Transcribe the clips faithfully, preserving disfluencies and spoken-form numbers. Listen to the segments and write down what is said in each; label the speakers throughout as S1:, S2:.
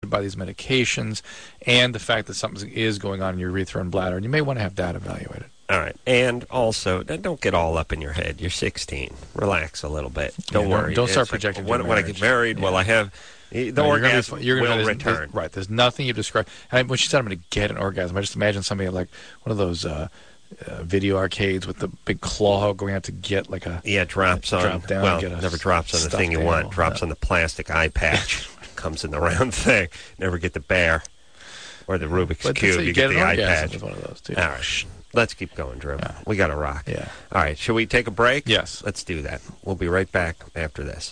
S1: affected by these medications and the fact that something is going on in your urethra and bladder, and you may want to have that evaluated.
S2: All right. And also, don't get all up in your head. You're sixteen. Relax a little bit. Don't
S1: yeah,
S2: worry.
S1: Don't, don't start
S2: it's
S1: projecting
S2: like, when, when I get married, yeah. will I have... The no, orgasm you're gonna, you're gonna,
S1: will
S2: return.
S1: There's, right. There's nothing you describe. And when she said I'm going to get an orgasm, I just imagine somebody like one of those uh, uh, video arcades with the big claw going out to get like a...
S2: Yeah, drops on...
S1: Drop down
S2: well,
S1: get a
S2: never drops on the thing you want. Drops no. on the plastic eye patch. Comes in the round thing. Never get the bear or the Rubik's
S1: but
S2: Cube. You,
S1: you
S2: get,
S1: get
S2: the eye patch.
S1: With one of those too.
S2: All right. Let's keep going, Drew.
S1: Yeah.
S2: We got to rock.
S1: Yeah.
S2: All right. Shall we take a break?
S1: Yes.
S2: Let's do that. We'll be right back after this.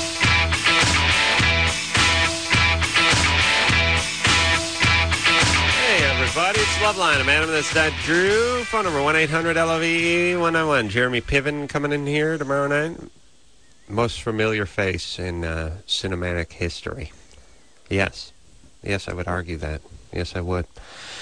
S2: Everybody, it's Loveline. I'm Adam. That's that Drew. Phone number one eight hundred L O V E one nine one. Jeremy Piven coming in here tomorrow night. Most familiar face in uh, cinematic history. Yes. Yes, I would argue that. Yes, I would.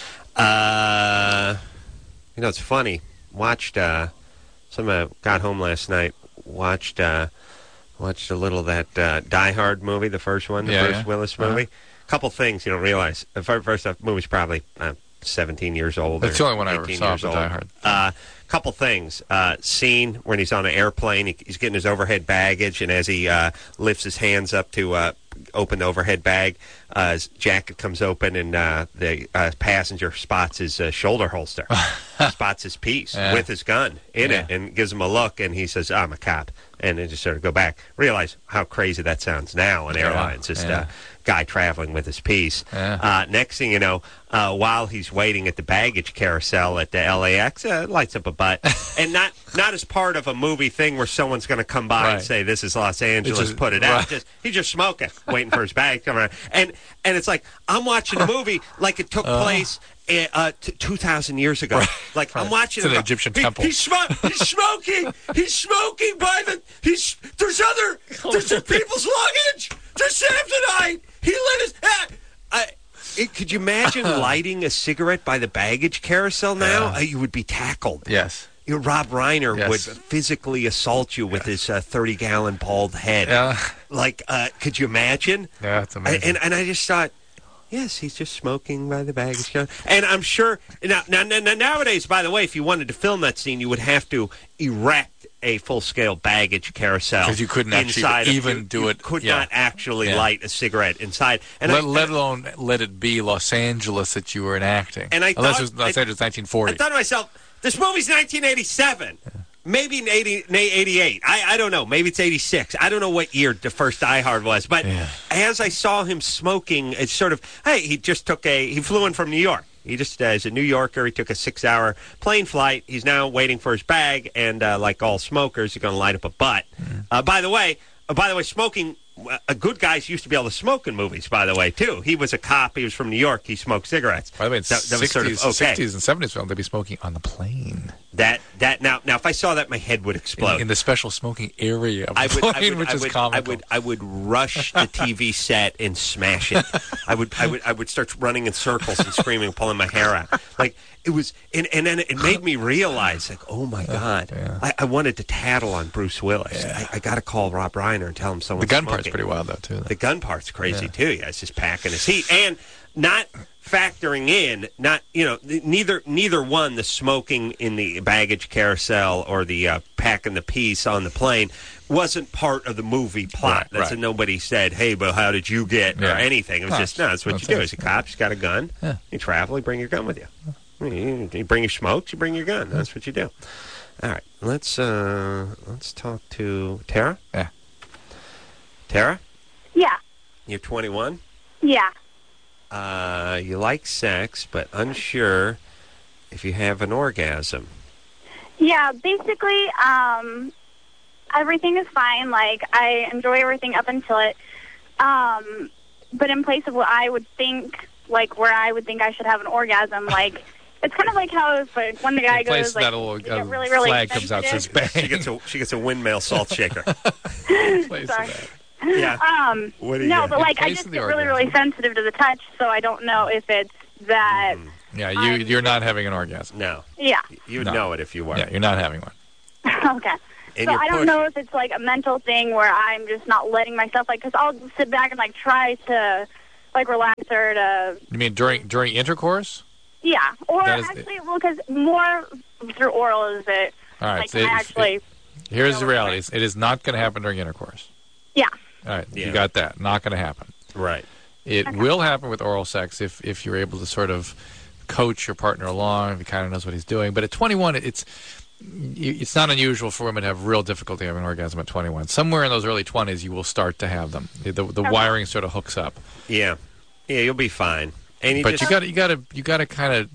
S2: Uh, you know, it's funny. Watched, uh, some, uh, got home last night, watched, uh, watched a little of that uh, Die Hard movie, the first one, the
S1: yeah,
S2: Bruce
S1: yeah.
S2: Willis movie.
S1: Uh-huh.
S2: Couple things you don't realize. The first off, the movie's probably uh, seventeen years old.
S1: That's the only one I ever saw for Die Hard.
S2: Uh, couple things. Uh, scene when he's on an airplane, he, he's getting his overhead baggage, and as he uh, lifts his hands up to uh, open the overhead bag, uh, his jacket comes open, and uh, the uh, passenger spots his uh, shoulder holster, spots his piece
S1: yeah.
S2: with his gun in
S1: yeah.
S2: it, and gives him a look, and he says, "I'm a cop," and then just sort of go back. Realize how crazy that sounds now on
S1: yeah.
S2: airlines. Just
S1: yeah.
S2: uh, guy traveling with his piece.
S1: Yeah.
S2: Uh, next thing you know, uh, while he's waiting at the baggage carousel at the L A X, uh, lights up a butt. And not not as part of a movie thing where someone's going to come by
S1: right.
S2: and say, this is Los Angeles,
S1: just,
S2: put it
S1: right.
S2: out. Just, he's just smoking, waiting for his bag to come around. And, and it's like, I'm watching a movie like it took uh. place uh, t- two thousand years ago.
S1: Right.
S2: Like, I'm watching
S1: it's
S2: it.
S1: an Egyptian
S2: he,
S1: temple.
S2: He's, sm- he's smoking. He's smoking by the... He's There's other... There's people's luggage. There's Samsonite. He lit his... Uh, uh, it, could you imagine lighting a cigarette by the baggage carousel now?
S1: Yeah.
S2: Uh, you would be tackled.
S1: Yes.
S2: You know, Rob Reiner
S1: yes.
S2: would physically assault you with yes. his uh, thirty-gallon bald head.
S1: Yeah.
S2: Like, uh, could you imagine?
S1: Yeah, it's amazing.
S2: I, and, and I just thought... Yes, he's just smoking by the baggage car. And I'm sure... Now, now, now, nowadays, by the way, if you wanted to film that scene, you would have to erect a full-scale baggage carousel.
S1: Because you couldn't actually even
S2: you,
S1: do
S2: you
S1: it.
S2: could
S1: yeah.
S2: not actually
S1: yeah.
S2: light a cigarette inside. And
S1: let,
S2: I,
S1: let alone let it be Los Angeles that you were enacting.
S2: And I
S1: Unless
S2: thought,
S1: it was Los
S2: I,
S1: Angeles nineteen forty.
S2: I thought to myself, this movie's nineteen eighty-seven. Yeah. Maybe in eighty, eighty-eight. I, I don't know. Maybe it's eighty-six. I don't know what year the first Die Hard was. But yeah. as I saw him smoking, it's sort of, hey, he just took a, he flew in from New York. He just, uh, as a New Yorker, he took a six-hour plane flight. He's now waiting for his bag, and uh, like all smokers, he's going to light up a butt. Mm. Uh, by the way, uh, by the way, smoking, uh, good guys used to be able to smoke in movies, by the way, too. He was a cop. He was from New York. He smoked cigarettes.
S1: By the way, in
S2: that, that was
S1: sixties,
S2: sort of okay.
S1: sixties and seventies film, they'd be smoking on the plane.
S2: That that now now if I saw that, my head would explode
S1: in, in the special smoking area of the
S2: I would,
S1: plane,
S2: I would,
S1: which
S2: I
S1: is
S2: would,
S1: comical.
S2: I would I would rush the T V set and smash it. I would I would I would start running in circles and screaming, pulling my hair out. Like it was, and, and then it made me realize, like, oh my God,
S1: yeah.
S2: I, I wanted to tattle on Bruce Willis.
S1: Yeah.
S2: I, I got to call Rob Reiner and tell him someone's
S1: The gun
S2: smoking.
S1: part's pretty wild though too. Though.
S2: The gun part's crazy
S1: yeah.
S2: too. Yeah, it's just packing his heat and not factoring in, not you know, neither neither one, the smoking in the baggage carousel or the uh, packing the piece on the plane wasn't part of the movie plot.
S1: Right,
S2: That's
S1: right.
S2: what nobody said, hey, but how did you get,
S1: yeah.
S2: or anything. It was
S1: no,
S2: just, no, that's what you do. As a cop, you've got a gun.
S1: Yeah.
S2: You travel, you bring your gun with you. You, you bring your smokes, you bring your gun. That's what you do. All right, let's uh, let's talk to Tara.
S1: Yeah.
S2: Tara?
S3: Yeah.
S2: You're twenty-one?
S3: Yeah.
S2: Uh, you like sex, but unsure if you have an orgasm.
S3: Yeah, basically, um, everything is fine. Like, I enjoy everything up until it. Um, but in place of what I would think, like, where I would think I should have an orgasm, like, it's kind of like how if, like, when the guy goes, like,
S1: that little,
S3: you get
S1: uh,
S3: really, really
S1: flag comes out, says bang.
S2: She gets a she gets a windmill salt shaker.
S3: Sorry.
S2: Yeah.
S3: Um,
S2: what do you
S3: no,
S2: get?
S3: but, like, I
S1: place
S3: just
S1: of
S3: get
S1: the
S3: really,
S1: orgasm.
S3: really sensitive to the touch, so I don't know if it's that.
S2: Mm.
S1: Yeah, you, you're not having an orgasm.
S2: No.
S3: Yeah.
S2: You would
S1: No.
S2: know it if you were.
S1: Yeah, you're not having one.
S3: Okay.
S2: And
S3: so
S2: you're
S3: I don't
S2: pushing.
S3: know if it's, like, a mental thing where I'm just not letting myself, like, because I'll sit back and, like, try to, like, relax answer to.
S1: You mean during during intercourse?
S3: Yeah, or
S1: That is-
S3: actually, well, because more through oral is it.
S1: All right.
S3: Like,
S1: so
S3: I
S1: it-
S3: actually.
S1: it- here's the
S3: really
S1: reality: it is not going to happen during intercourse.
S3: Yeah.
S1: All right,
S2: Yeah.
S1: you got that. Not going to happen.
S2: Right.
S1: It
S3: Okay.
S1: will happen with oral sex if if you're able to sort of coach your partner along, if he kind of knows what he's doing. But at twenty-one, it's it's not unusual for women to have real difficulty having an orgasm at twenty-one. Somewhere in those early twenties, you will start to have them. The, the
S3: Okay.
S1: wiring sort of hooks up.
S2: Yeah. Yeah, you'll be fine. And you
S1: But
S2: just
S1: you got you got to you got to kind of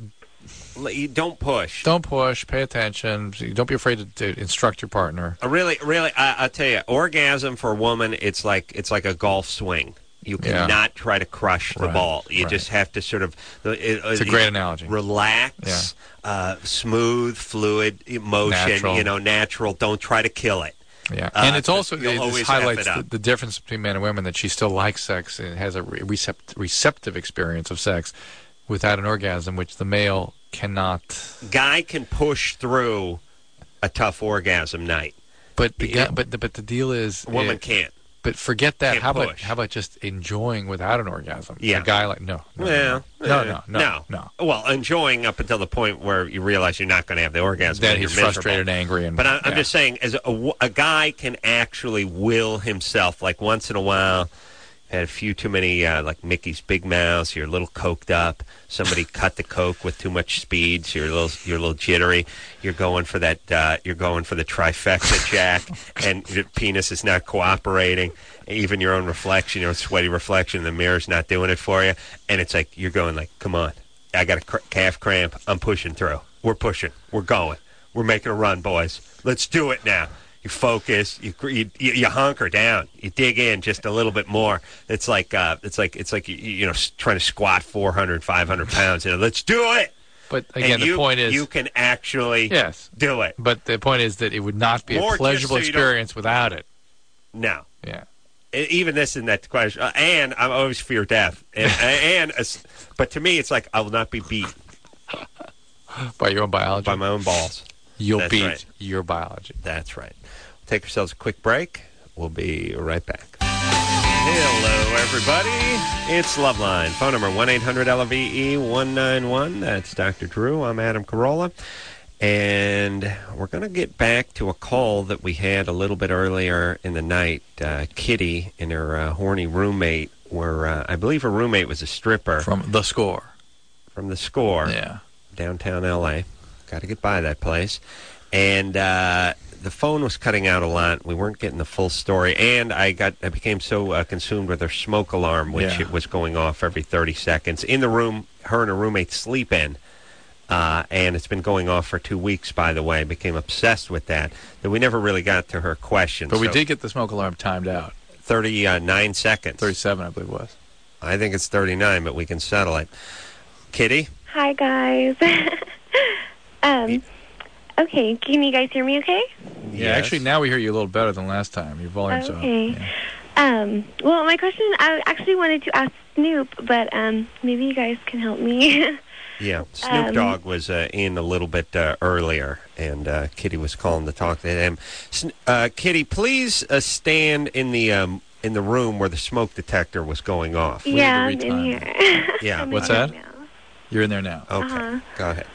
S2: you don't push.
S1: don't push, pay attention. Don't be afraid to, to instruct your partner.
S2: Uh, Really, really, I, I'll tell you, orgasm for a woman, it's like it's like a golf swing. You
S1: Yeah.
S2: cannot try to crush the
S1: Right,
S2: ball. You
S1: right.
S2: just have to sort of. It,
S1: It's a great analogy.
S2: Relax, uh, smooth, fluid motion.
S1: Natural.
S2: You know, natural. Don't try to kill it.
S1: Yeah,
S2: Uh,
S1: and it's also
S2: you'll
S1: it
S2: always
S1: just
S2: F
S1: highlights
S2: it
S1: the,
S2: up.
S1: the difference between men and women, that she still likes sex and has a re- recept- receptive experience of sex without an orgasm, which the male cannot.
S2: Guy can push through a tough orgasm night.
S1: But the
S2: Yeah.
S1: guy, but the, but the deal is,
S2: Woman
S1: it-
S2: can't.
S1: But forget that.
S2: Can't
S1: How about
S2: push.
S1: how about just enjoying without an orgasm?
S2: Yeah.
S1: A guy like no, no,
S2: Well,
S1: no, no,
S2: uh,
S1: no, no, no.
S2: Well, enjoying up until the point where you realize you're not going to have the orgasm.
S1: Then
S2: and
S1: he's
S2: you're
S1: frustrated and
S2: miserable.
S1: angry, and
S2: But I, I'm
S1: yeah.
S2: just saying, as a, w- a guy can actually will himself, like once in a while, had a few too many, uh, like Mickey's Big Mouths. You're a little coked up. Somebody cut the coke with too much speed, so you're a little, you're a little jittery. You're going for that. Uh, you're going for the trifecta, Jack, and your penis is not cooperating. Even your own reflection, your own sweaty reflection in the mirror's not doing it for you. And it's like you're going like, come on, I got a cr- calf cramp. I'm pushing through. We're pushing. We're going. We're making a run, boys. Let's do it now. You focus. You you, you hunker down. You dig in just a little bit more. It's like uh, it's like it's like you, you know s- trying to squat four hundred, five hundred pounds. You know, let's do it.
S1: But again,
S2: and
S1: the
S2: you,
S1: point is,
S2: you can actually
S1: yes,
S2: do it.
S1: but the point is that it would not be
S2: More
S1: a
S2: just
S1: pleasurable
S2: so you don't-
S1: experience without it.
S2: No.
S1: Yeah.
S2: E- Even this isn't that question. Uh, and I always fear death. And, and as, but to me, it's like I will not be beat
S1: By your own biology.
S2: by my own balls.
S1: You'll
S2: That's
S1: beat
S2: right.
S1: your biology.
S2: That's right. Take ourselves a quick break. We'll be right back. Hello, everybody. It's Loveline. Phone number one eight hundred L V E one nine one. That's Doctor Drew. I'm Adam Carolla. And we're going to get back to a call that we had a little bit earlier in the night. Uh, Kitty and her uh, horny roommate were, uh, I believe her roommate was a stripper from,
S1: From the score.
S2: the Score.
S1: Yeah.
S2: Downtown L A. Got to get by that place. And uh, the phone was cutting out a lot. We weren't getting the full story. And I got I became so uh, consumed with her smoke alarm, which
S1: Yeah.
S2: it was going off every thirty seconds. In the room, her and her roommate sleep in. Uh, and it's been going off for two weeks, by the way. Became obsessed with that. That we never really got to her question.
S1: But we
S2: So
S1: did get the smoke alarm timed out.
S2: thirty-nine seconds.
S1: thirty-seven, I believe it was.
S2: I think it's thirty-nine, but we can settle it. Kitty?
S4: Hi, guys. um, okay, can you guys hear me okay?
S1: Yeah,
S2: Yes.
S1: actually, now we hear you a little better than last time. Your volume's
S4: Okay.
S1: up. Yeah.
S4: Um, well, my question, I actually wanted to ask Snoop, but um, maybe you guys can help me.
S2: Yeah, Snoop
S4: Um,
S2: Dogg was uh, in a little bit uh, earlier, and uh, Kitty was calling to talk to him. Sn- uh, Kitty, please uh, stand in the um, in the room where the smoke detector was going off.
S1: need
S4: yeah,
S1: to
S4: I'm in
S1: retime
S4: here.
S2: Yeah,
S4: I'm
S1: what's
S4: in here
S1: that?
S4: now.
S1: You're in there now.
S2: Okay,
S4: Uh-huh.
S2: go ahead.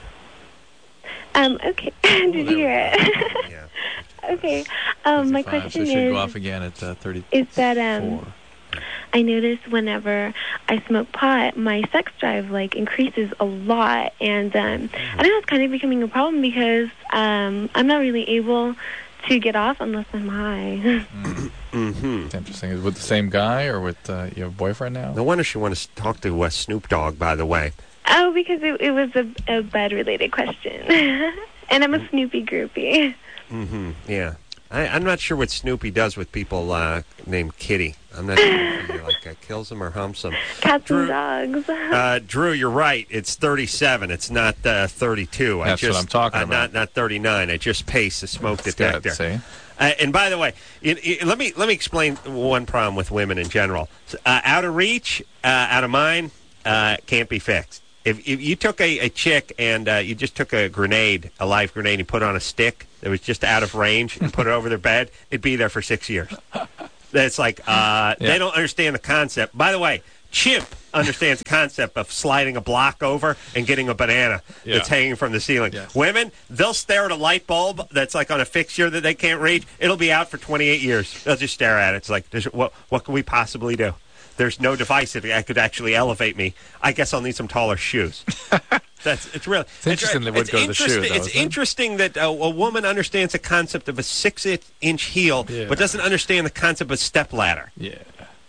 S4: Um, okay. Did you hear it?
S2: Yeah.
S4: Okay. Um, my
S1: fifty-five,
S4: question
S1: so it should
S4: is,
S1: go off again at uh, thirty-four.
S4: is that um, I notice whenever I smoke pot, my sex drive like increases a lot, and um, I know it's kind of becoming a problem because um, I'm not really able to get off unless I'm high.
S2: Mm-hmm.
S1: It's interesting. Is it with the same guy or with uh, your boyfriend now?
S2: No wonder she wanted to talk to uh, Snoop Dogg, by the way.
S4: Oh, because it, it was a, a bed-related question, and I'm a Snoopy groupie.
S2: Mm-hmm. Yeah. I, I'm not sure what Snoopy does with people uh, named Kitty. I'm not sure if he like uh, kills them or humps them.
S4: Cats
S2: Drew-
S4: and dogs.
S2: Uh, Drew, you're right. It's thirty-seven. It's not uh, thirty-two. I
S1: That's what
S2: just,
S1: I'm talking
S2: uh,
S1: about.
S2: Not not thirty-nine. I just paced the smoke
S1: It's good,
S2: detector.
S1: see?
S2: Uh, and by the way, it, it, let me let me explain one problem with women in general. Uh, out of reach, uh, out of mind, uh, can't be fixed. If, if you took a, a chick and uh, you just took a grenade, a live grenade, and put it on a stick that was just out of range and put it over their bed, it'd be there for six years. That's like uh,
S1: Yeah.
S2: they don't understand the concept. By the way, chimp understands the concept of sliding a block over and getting a banana
S1: Yeah.
S2: that's hanging from the ceiling.
S1: Yes.
S2: Women, they'll stare at a light bulb that's like on a fixture that they can't reach. It'll be out for twenty-eight years. They'll just stare at it. It's like, there's, what, what can we possibly do? There's no device that could actually elevate me. I guess I'll need some taller shoes. That's it's really
S1: It's interesting they would
S2: it's
S1: go to the shoe,
S2: interesting-
S1: though,
S2: It's
S1: isn't it?
S2: interesting that a, a woman understands the concept of a six-inch heel,
S1: Yeah.
S2: but doesn't understand the concept of a step ladder.
S1: Yeah.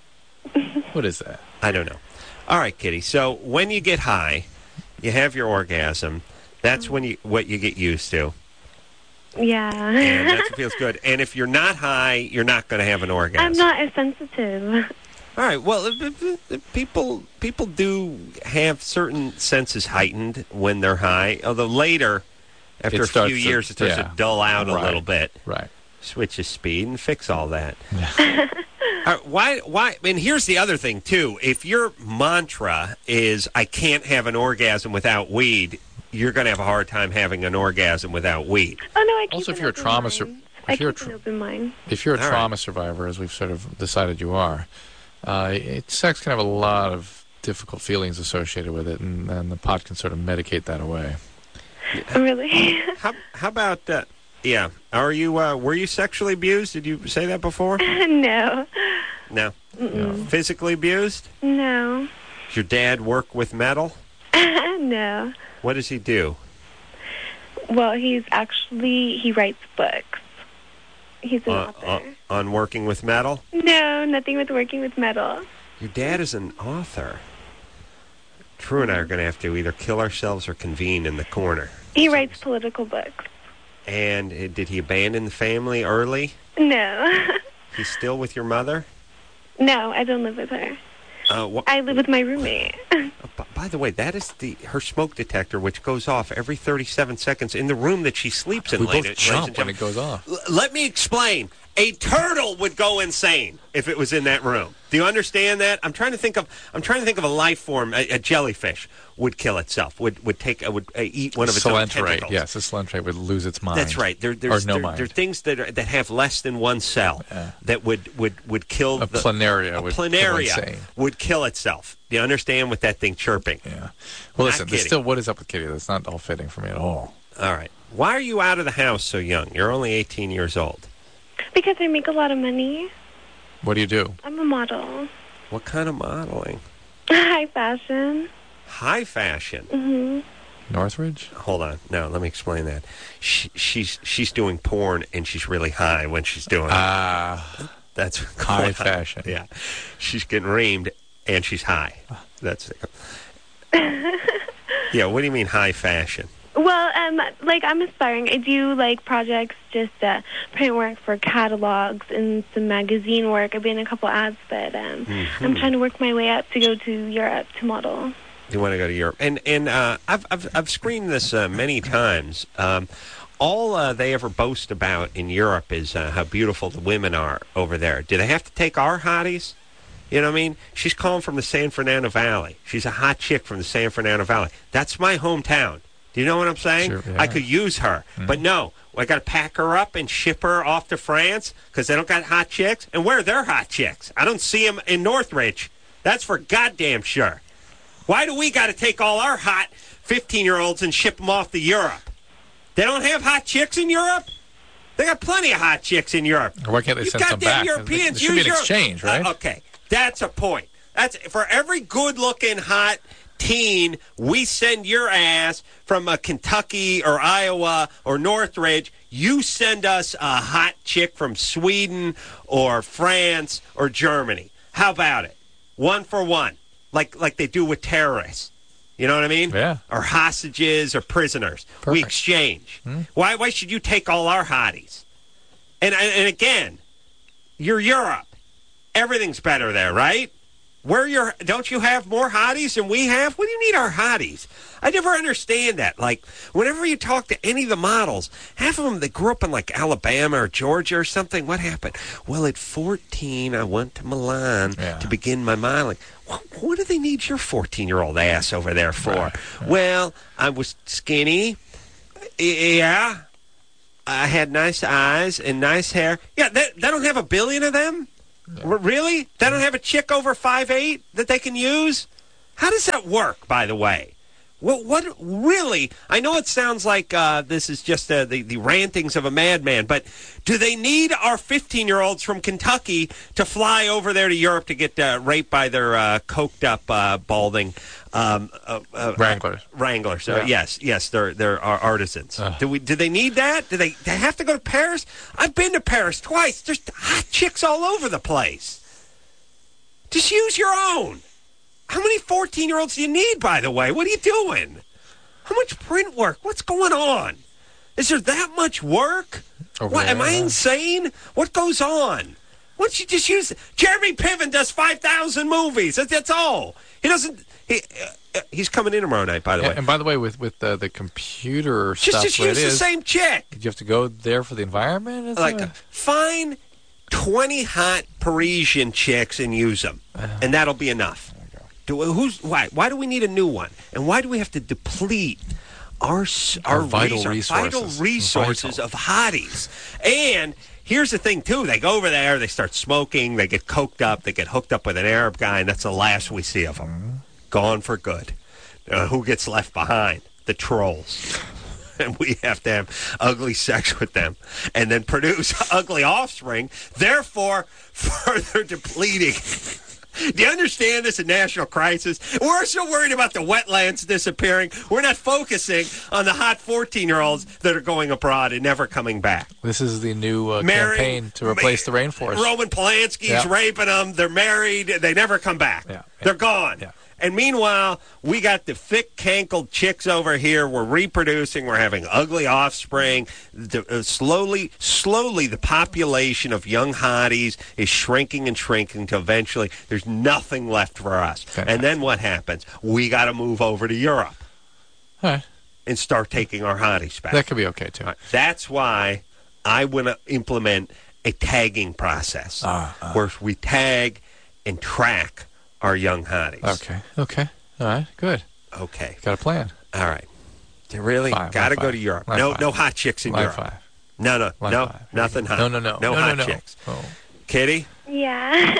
S1: What is that?
S2: I don't know. All right, Kitty. So when you get high, you have your orgasm. That's when you what you get used to,
S4: Yeah.
S2: and that feels good. And if you're not high, you're not going to have an orgasm.
S4: I'm not as sensitive.
S2: All right. Well, uh, uh, uh, people people do have certain senses heightened when they're high. Although later, after
S1: It
S2: a
S1: starts
S2: few
S1: to-
S2: years, it starts
S1: yeah.
S2: to dull out a
S1: Right.
S2: little bit.
S1: Right.
S2: Switch the speed and fix all that. All right, why? Why? And here's the other thing too. If your mantra is "I can't have an orgasm without weed," you're going to have a hard time having an orgasm without weed.
S4: Oh no, I keep
S1: Also,
S4: an
S1: if you're a
S4: open
S1: trauma
S4: mind.
S1: sur-
S4: I
S1: if you're a
S4: keep
S1: tra-
S4: an open mind.
S1: If you're a
S2: All right.
S1: trauma survivor, as we've sort of decided you are, uh, it, sex can have a lot of difficult feelings associated with it, and, and the pot can sort of medicate that away.
S4: Oh, really?
S2: How? How about? Uh, yeah. Are you? Uh, were you sexually abused? Did you say that before?
S4: no.
S2: No.
S4: Mm-mm.
S2: Physically abused?
S4: No.
S2: Does your dad work with metal?
S4: No.
S2: What does he do?
S4: Well, he's actually he writes books. He's an
S2: Uh,
S4: author.
S2: uh, on working with metal?
S4: No, nothing with working with metal.
S2: Your dad is an author. True and I are going to have to either kill ourselves or convene in the corner.
S4: He writes political books.
S2: And uh, did he abandon the family early?
S4: No.
S2: He's still with your mother?
S4: No, I don't live with her.
S2: Uh, wh-
S4: I live with my roommate.
S2: b- by the way, that is the her smoke detector, which goes off every thirty-seven seconds in the room that she sleeps in.
S1: We
S2: ladies-
S1: both
S2: ladies
S1: jump
S2: and
S1: when it
S2: gentlemen.
S1: goes off.
S2: L- let me explain. A turtle would go insane if it was in that room. Do you understand that? I'm trying to think of. I'm trying to think of a life form. A, a jellyfish would kill itself. Would would take. Uh, would uh, eat one of its own
S1: Salentrate,
S2: tentacles.
S1: yes, a salentrate would lose its mind.
S2: That's right. There, there's,
S1: or no
S2: there,
S1: mind.
S2: there are things that are, that have less than one cell
S1: Yeah.
S2: that would, would, would kill
S1: a
S2: the
S1: planaria
S2: a
S1: would go
S2: planaria
S1: insane.
S2: would kill itself. Do you understand with that thing chirping?
S1: Yeah. Well,
S2: Not
S1: listen, there's
S2: kidding.
S1: still what is up with Kitty? That's not all fitting for me at all.
S2: All right. Why are you out of the house so young? You're only eighteen years old.
S4: Because I make a lot of money.
S1: What do you do?
S4: I'm a model.
S2: What kind of modeling?
S4: High fashion.
S2: High fashion.
S4: hmm
S1: Northridge?
S2: Hold on. No, let me explain that. She, she's she's doing porn and she's really high when she's doing it.
S1: Ah,
S2: That's
S1: high
S2: going on.
S1: fashion.
S2: Yeah. She's getting reamed and she's high. That's Yeah, what do you mean high fashion?
S4: Well, um, like I'm aspiring. I do like projects, just uh, print work for catalogs and some magazine work. I've been in a couple ads, but um,
S2: Mm-hmm.
S4: I'm trying to work my way up to go to Europe to model.
S2: You want to go to Europe, and and uh, I've I've I've screened this uh, many times. Um, all uh, they ever boast about in Europe is uh, how beautiful the women are over there. Do they have to take our hotties? You know what I mean? She's calling from the San Fernando Valley. She's a hot chick from the San Fernando Valley. That's my hometown. Do you know what I'm saying?
S1: Sure, yeah.
S2: I could use her, but no. I got to pack her up and ship her off to France because they don't got hot chicks. And where are their hot chicks? I don't see them in Northridge. That's for goddamn sure. Why do we got to take all our hot fifteen-year-olds and ship them off to Europe? They don't have hot chicks in Europe? They got plenty of hot chicks in Europe.
S1: Or why can't they
S2: You
S1: send some
S2: goddamn
S1: back?
S2: Europeans
S1: There should be
S2: use
S1: an
S2: your-
S1: exchange, right?
S2: Uh, okay, that's a point. That's for every good-looking hot teen, we send your ass from uh, Kentucky or Iowa or Northridge. You send us a hot chick from Sweden or France or Germany. How about it? One for one, like like they do with terrorists. You know what I mean?
S1: Yeah.
S2: Or hostages or prisoners. We
S1: Perfect.
S2: exchange. Why why should you take all our hotties? And, and and again, you're Europe. Everything's better there, right? Where your don't you have more hotties than we have? What do you need our hotties? I never understand that. Like, whenever you talk to any of the models, half of them, they grew up in, like, Alabama or Georgia or something. What happened? Well, at fourteen, I went to Milan
S1: Yeah.
S2: to begin my modeling. What, what do they need your fourteen-year-old ass over there for?
S1: Right, right.
S2: Well, I was skinny. Yeah. I had nice eyes and nice hair. Yeah, they, they don't have a billion of them?
S1: Yeah.
S2: R- Really? They don't have a chick over five eight that they can use? How does that work, by the way? What, what really? I know it sounds like uh, this is just uh, the, the rantings of a madman, but do they need our fifteen-year-olds from Kentucky to fly over there to Europe to get uh, raped by their uh, coked-up, uh, balding um, uh, uh,
S1: Wranglers?
S2: Wranglers. Uh,
S1: Yeah.
S2: Yes, yes, they're they're our artisans.
S1: Ugh.
S2: Do we? Do they need that? Do they? They have to go to Paris? I've been to Paris twice. There's hot chicks all over the place. Just use your own. How many fourteen-year-olds do you need, by the way? What are you doing? How much print work? What's going on? Is there that much work?
S1: Over
S2: What, am I
S1: there.
S2: insane? What goes on? Why don't you just use... Jeremy Piven does five thousand movies. That's, that's all. He doesn't... He, uh, he's coming in tomorrow night, by the
S1: Yeah,
S2: way.
S1: and by the way, with with uh, the computer
S2: Just,
S1: stuff,
S2: just
S1: where
S2: use
S1: it
S2: the
S1: is,
S2: same chick.
S1: did you have to go there for the environment? Is
S2: Like,
S1: there-
S2: find twenty hot Parisian chicks and use them. And that'll be enough. Do, who's why? Why do we need a new one? And why do we have to deplete our s- our,
S1: Our vital
S2: res- vital
S1: resources.
S2: resources
S1: Vital.
S2: of hotties? And here's the thing too: they go over there, they start smoking, they get coked up, they get hooked up with an Arab guy, and that's the last we see of them.
S1: Mm-hmm.
S2: Gone for good. Uh, who gets left behind? The trolls. And we have to have ugly sex with them and then produce ugly offspring, therefore further depleting. Do you understand this, a national crisis? We're so worried about the wetlands disappearing. We're not focusing on the hot fourteen-year-olds that are going abroad and never coming back.
S1: This is the new uh,
S2: Marrying-
S1: campaign to replace the rainforest.
S2: Roman Polanski's
S1: Yeah.
S2: raping them. They're married. They never come back.
S1: Yeah.
S2: They're gone.
S1: Yeah.
S2: And meanwhile, we got the thick, cankled chicks over here. We're reproducing. We're having ugly offspring. The, uh, slowly, slowly, the population of young hotties is shrinking and shrinking until eventually there's nothing left for us.
S1: Fantastic.
S2: And then what happens? We got to move over to Europe
S1: All right.
S2: and start taking our hotties back.
S1: That could be okay, too.
S2: All right. That's why I want to implement a tagging process
S1: Ah, ah.
S2: where we tag and track our young hotties.
S1: Okay. Okay. All right. Good.
S2: Okay.
S1: Got a plan.
S2: All right. They really
S1: Five,
S2: got to
S1: line
S2: go
S1: five.
S2: to Europe.
S1: Line
S2: no,
S1: five.
S2: no hot chicks in
S1: Line
S2: Europe.
S1: five.
S2: No, no,
S1: Line
S2: no,
S1: five.
S2: nothing hot.
S1: No, no, no.
S2: no,
S1: no,
S2: hot
S1: no, no.
S2: chicks.
S1: Oh.
S2: Kitty,
S4: Yeah.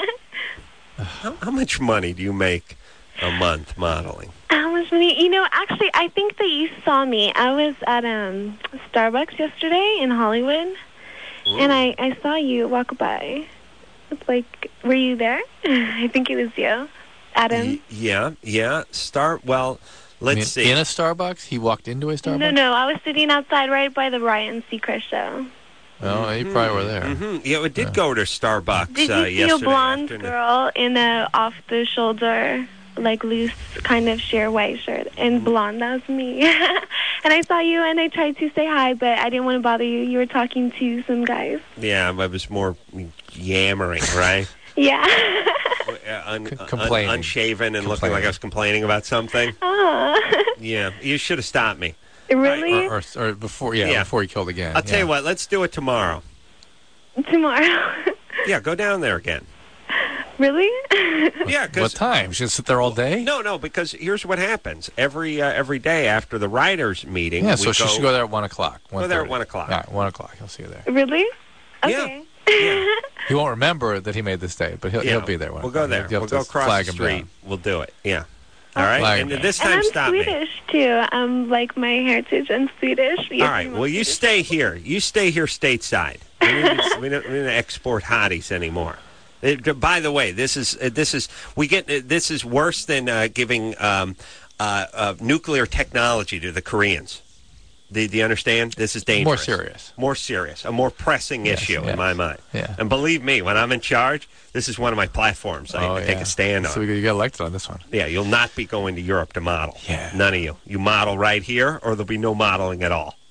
S2: how, how much money do you make a month modeling?
S4: How much money? You know, actually, I think that you saw me. I was at um Starbucks yesterday in Hollywood, and I, I saw you walk by. It's like, were you there? I think it was you, Adam.
S2: Y- yeah, yeah. Start. Well,
S1: I
S2: let's
S1: mean,
S2: see.
S1: in a Starbucks? He walked into a Starbucks?
S4: No, no, I was sitting outside right by the Ryan Seacrest show.
S1: Oh, you probably were there.
S2: hmm Yeah, we did go to Starbucks
S4: Did you
S2: uh,
S4: see
S2: yesterday
S4: a blonde
S2: afternoon.
S4: girl in a off-the-shoulder, like loose kind of sheer white shirt and blonde? That was me. And I saw you, and I tried to say hi, but I didn't want to bother you. You were talking to some guys.
S2: Yeah, I was more yammering, right?
S4: Yeah.
S2: Uh, un-
S1: C-
S2: un-
S1: complaining.
S2: unshaven and looking
S1: Complaining.
S2: like I was complaining about something.
S4: Oh.
S2: Yeah, you should have stopped me.
S4: Really?
S1: Or, or, or before, yeah,
S2: Yeah.
S1: before he killed again.
S2: I'll tell
S1: yeah.
S2: you what, let's do it tomorrow.
S4: Tomorrow.
S2: Yeah, go down there again.
S4: Really?
S2: Yeah,
S1: What
S2: because
S1: time? She's gonna sit there all day?
S2: no, no, because here's what happens every uh, every day after the writers' meeting.
S1: Yeah,
S2: we
S1: so she should go there at one o'clock.
S2: Go there at
S1: one
S2: one o'clock.
S1: All right, one o'clock. He'll see you there.
S4: Really?
S2: Yeah.
S4: Okay.
S2: Yeah.
S1: He won't remember that he made this date, but he'll,
S2: Yeah,
S1: he'll be there. One
S2: We'll go
S1: o'clock.
S2: there.
S1: You'll
S2: We'll
S1: have
S2: go
S1: to
S2: across
S1: flag
S2: the
S1: him
S2: street.
S1: down.
S2: We'll do it. Yeah. All right.
S1: Flag
S2: And
S1: him
S2: this
S4: And
S2: time,
S4: I'm
S2: stop me.
S4: Swedish, too. I'm like my heritage. I'm Swedish.
S2: All right. Well, you stay here. You stay here stateside. We don't, we don't, we don't export hotties anymore. It, by the way, this is uh, this is we get uh, this is worse than uh, giving um, uh, uh, nuclear technology to the Koreans. Do, do you understand? This is dangerous.
S1: More serious.
S2: More serious. A more pressing
S1: Yes,
S2: issue
S1: yes.
S2: in my mind.
S1: Yeah.
S2: And believe me, when I'm in charge, this is one of my platforms I,
S1: Oh,
S2: I take
S1: yeah.
S2: a stand on.
S1: So you got elected on this one.
S2: Yeah, you'll not be going to Europe to model.
S1: Yeah.
S2: None of you. You model right here, or there'll be no modeling at all.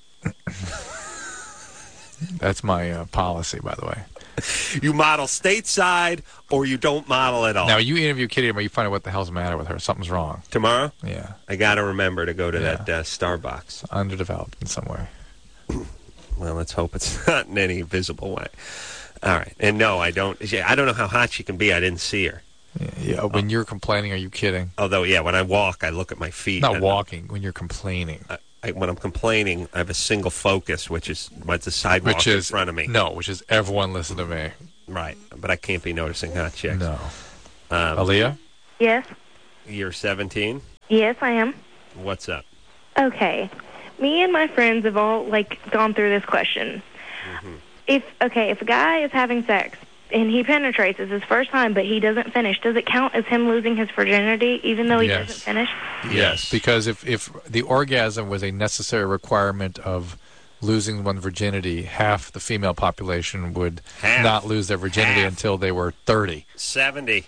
S1: That's my uh, policy, by the way.
S2: You model stateside, or you don't model at all.
S1: Now, you interview Kitty tomorrow, you find out what the hell's the matter with her. Something's wrong.
S2: Tomorrow,
S1: Yeah.
S2: I got to remember to go to
S1: Yeah.
S2: that uh, Starbucks.
S1: Underdeveloped in some way.
S2: Well, let's hope it's not in any visible way. All right. And no, I don't. I don't know how hot she can be. I didn't see her.
S1: Yeah, yeah. When you're complaining, are you kidding?
S2: Although, yeah, when I walk, I look at my feet.
S1: Not
S2: and
S1: walking, when you're complaining.
S2: I, I, when I'm complaining, I have a single focus, which is what's the sidewalk
S1: Which
S2: in
S1: is,
S2: front of me.
S1: no, which is everyone listen to me.
S2: Right, but I can't be noticing hot chicks.
S1: No.
S2: Um,
S1: Aaliyah?
S5: Yes.
S2: You're seventeen?
S5: Yes, I am.
S2: What's up?
S5: Okay. Me and my friends have all, like, gone through this question.
S2: Mm-hmm.
S5: If, okay, if a guy is having sex and he penetrates, it's his first time, but he doesn't finish, does it count as him losing his virginity even though he
S1: Yes.
S5: doesn't finish?
S1: Yes, because if, if the orgasm was a necessary requirement of losing one's virginity, half the female population would
S2: Half.
S1: not lose their virginity
S2: Half.
S1: until they were thirty.
S2: seventy.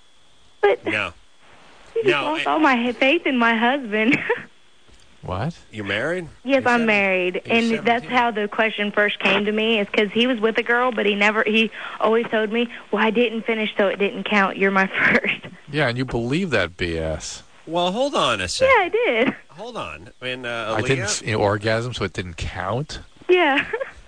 S5: But
S2: No.
S5: you just
S2: No,
S5: lost
S2: it-
S5: all my faith in my husband.
S1: What?
S2: You married?
S5: Yes,
S2: You're
S5: I'm
S2: seven-
S5: married,
S2: you're
S5: and that's
S2: seventeen.
S5: how the question first came to me. Is because he was with a girl, but he never. He always told me, "Well, I didn't finish, so it didn't count. You're my first."
S1: Yeah, and you believe that B S.
S2: Well, hold on a second.
S5: Yeah, I did.
S2: Hold on. And, uh,
S1: I
S2: Aaliyah,
S1: didn't f- you know, orgasm, so it didn't count.
S5: Yeah.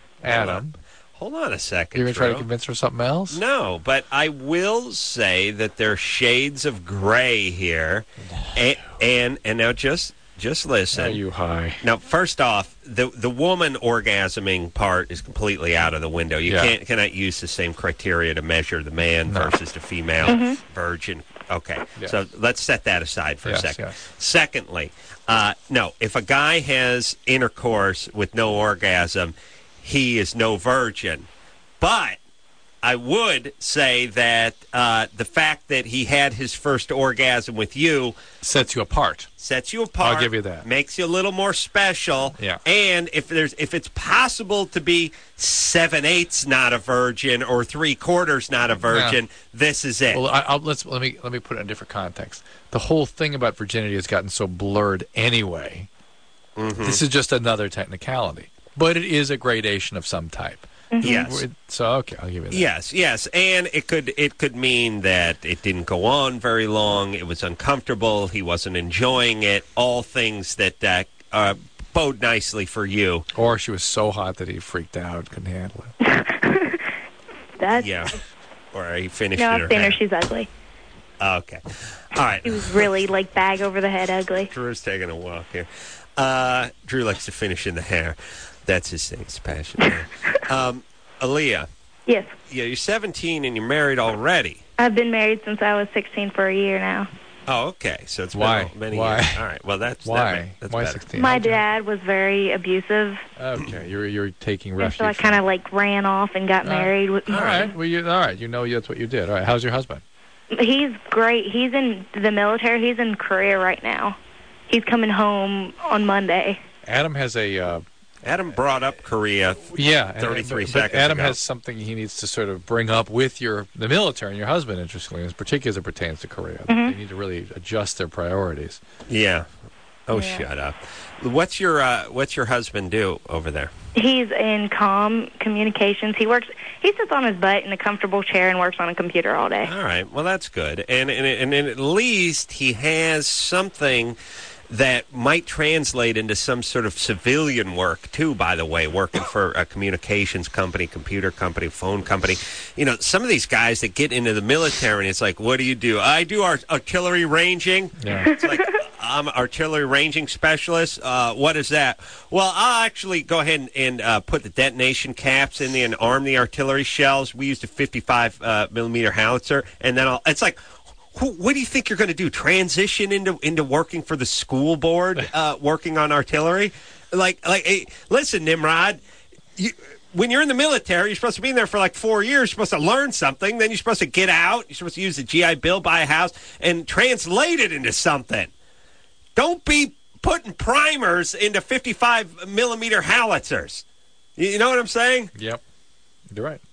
S1: Adam,
S2: hold on a second.
S1: you're going to try to
S2: Drew.
S1: convince her something else?
S2: No, but I will say that there are shades of gray here, and and, and now just just listen.
S1: Are you high?
S2: Now, first off, the the woman orgasming part is completely out of the window. You
S1: Yeah.
S2: can't cannot use the same criteria to measure the man
S1: No.
S2: versus the female virgin. Okay,
S1: Yeah.
S2: so let's set that aside for
S1: Yes,
S2: a second.
S1: yes.
S2: Secondly, uh, no, if a guy has intercourse with no orgasm, he is no virgin. But I would say that uh, the fact that he had his first orgasm with you
S1: Sets you apart.
S2: sets you apart.
S1: I'll give you that.
S2: Makes you a little more special.
S1: Yeah.
S2: And if there's if it's possible to be seven eighths not a virgin or three quarters not a virgin, this is it.
S1: Well, I, I'll, let's let me let me put it in a different context. The whole thing about virginity has gotten so blurred anyway.
S2: Mm-hmm.
S1: This is just another technicality, but it is a gradation of some type.
S2: Yes.
S1: So okay, I'll give you that.
S2: Yes, yes, and it could it could mean that it didn't go on very long. It was uncomfortable. He wasn't enjoying it. All things that uh, uh, bode nicely for you.
S1: Or she was so hot that he freaked out, couldn't handle it.
S5: That's.
S2: Yeah, or he finished
S5: No,
S2: it.
S5: I've
S2: Or
S5: seen her.
S2: half.
S5: She's ugly.
S2: Okay, all right.
S5: She was really like bag over the head ugly.
S2: Drew's taking a walk here. Uh, Drew likes to finish in the hair. That's his thing. His passion. There. Um, Aaliyah,
S5: Yes.
S2: yeah, you're seventeen and you're married already.
S5: I've been married since I was sixteen for a year now.
S2: Oh, okay. So it's
S1: Why?
S2: been many
S1: Why?
S2: years. All right. Well, that's
S1: Why?
S2: That, that's
S1: Why
S2: better.
S1: sixteen?
S5: My
S1: How'd you-
S5: dad was very abusive,
S1: Okay, you're you're taking
S5: and
S1: refuge.
S5: so I
S1: from-
S5: kind of like ran off and got
S1: All right.
S5: married. With
S1: All right. Well, you all right? You know that's what you did. All right. How's your husband?
S5: He's great. He's in the military. He's in Korea right now. He's coming home on Monday.
S1: Adam has a uh,
S2: Adam brought up Korea.
S1: yeah. and-
S2: thirty-three
S1: but, but
S2: seconds
S1: Adam
S2: ago.
S1: has something he needs to sort of bring up with your the military and your husband. Interestingly, as particularly as it pertains to Korea,
S5: Mm-hmm.
S1: they need to really adjust their priorities.
S2: Yeah. Oh,
S5: Yeah.
S2: shut up. What's your uh, What's your husband do over there?
S5: He's in comm communications. He works. He sits on his butt in a comfortable chair and works on a computer all day.
S2: All right. Well, that's good. And and, and, and at least he has something that might translate into some sort of civilian work, too, by the way, working for a communications company, computer company, phone company. You know, some of these guys that get into the military, and it's like, what do you do? I do art- artillery ranging.
S1: Yeah.
S2: It's like, I'm an artillery ranging specialist. Uh, what is that? Well, I'll actually go ahead and, and uh, put the detonation caps in there and arm the artillery shells. We used a fifty-five uh, millimeter howitzer, and then I'll, it's like, who, what do you think you're going to do? Transition into into working for the school board, uh, working on artillery? Like, like, hey, listen, Nimrod, you, when you're in the military, you're supposed to be in there for like four years. You're supposed to learn something. Then you're supposed to get out. You're supposed to use the G I Bill, buy a house, and translate it into something. Don't be putting primers into fifty-five millimeter howitzers. You, you know what I'm saying?
S1: Yep. You're right.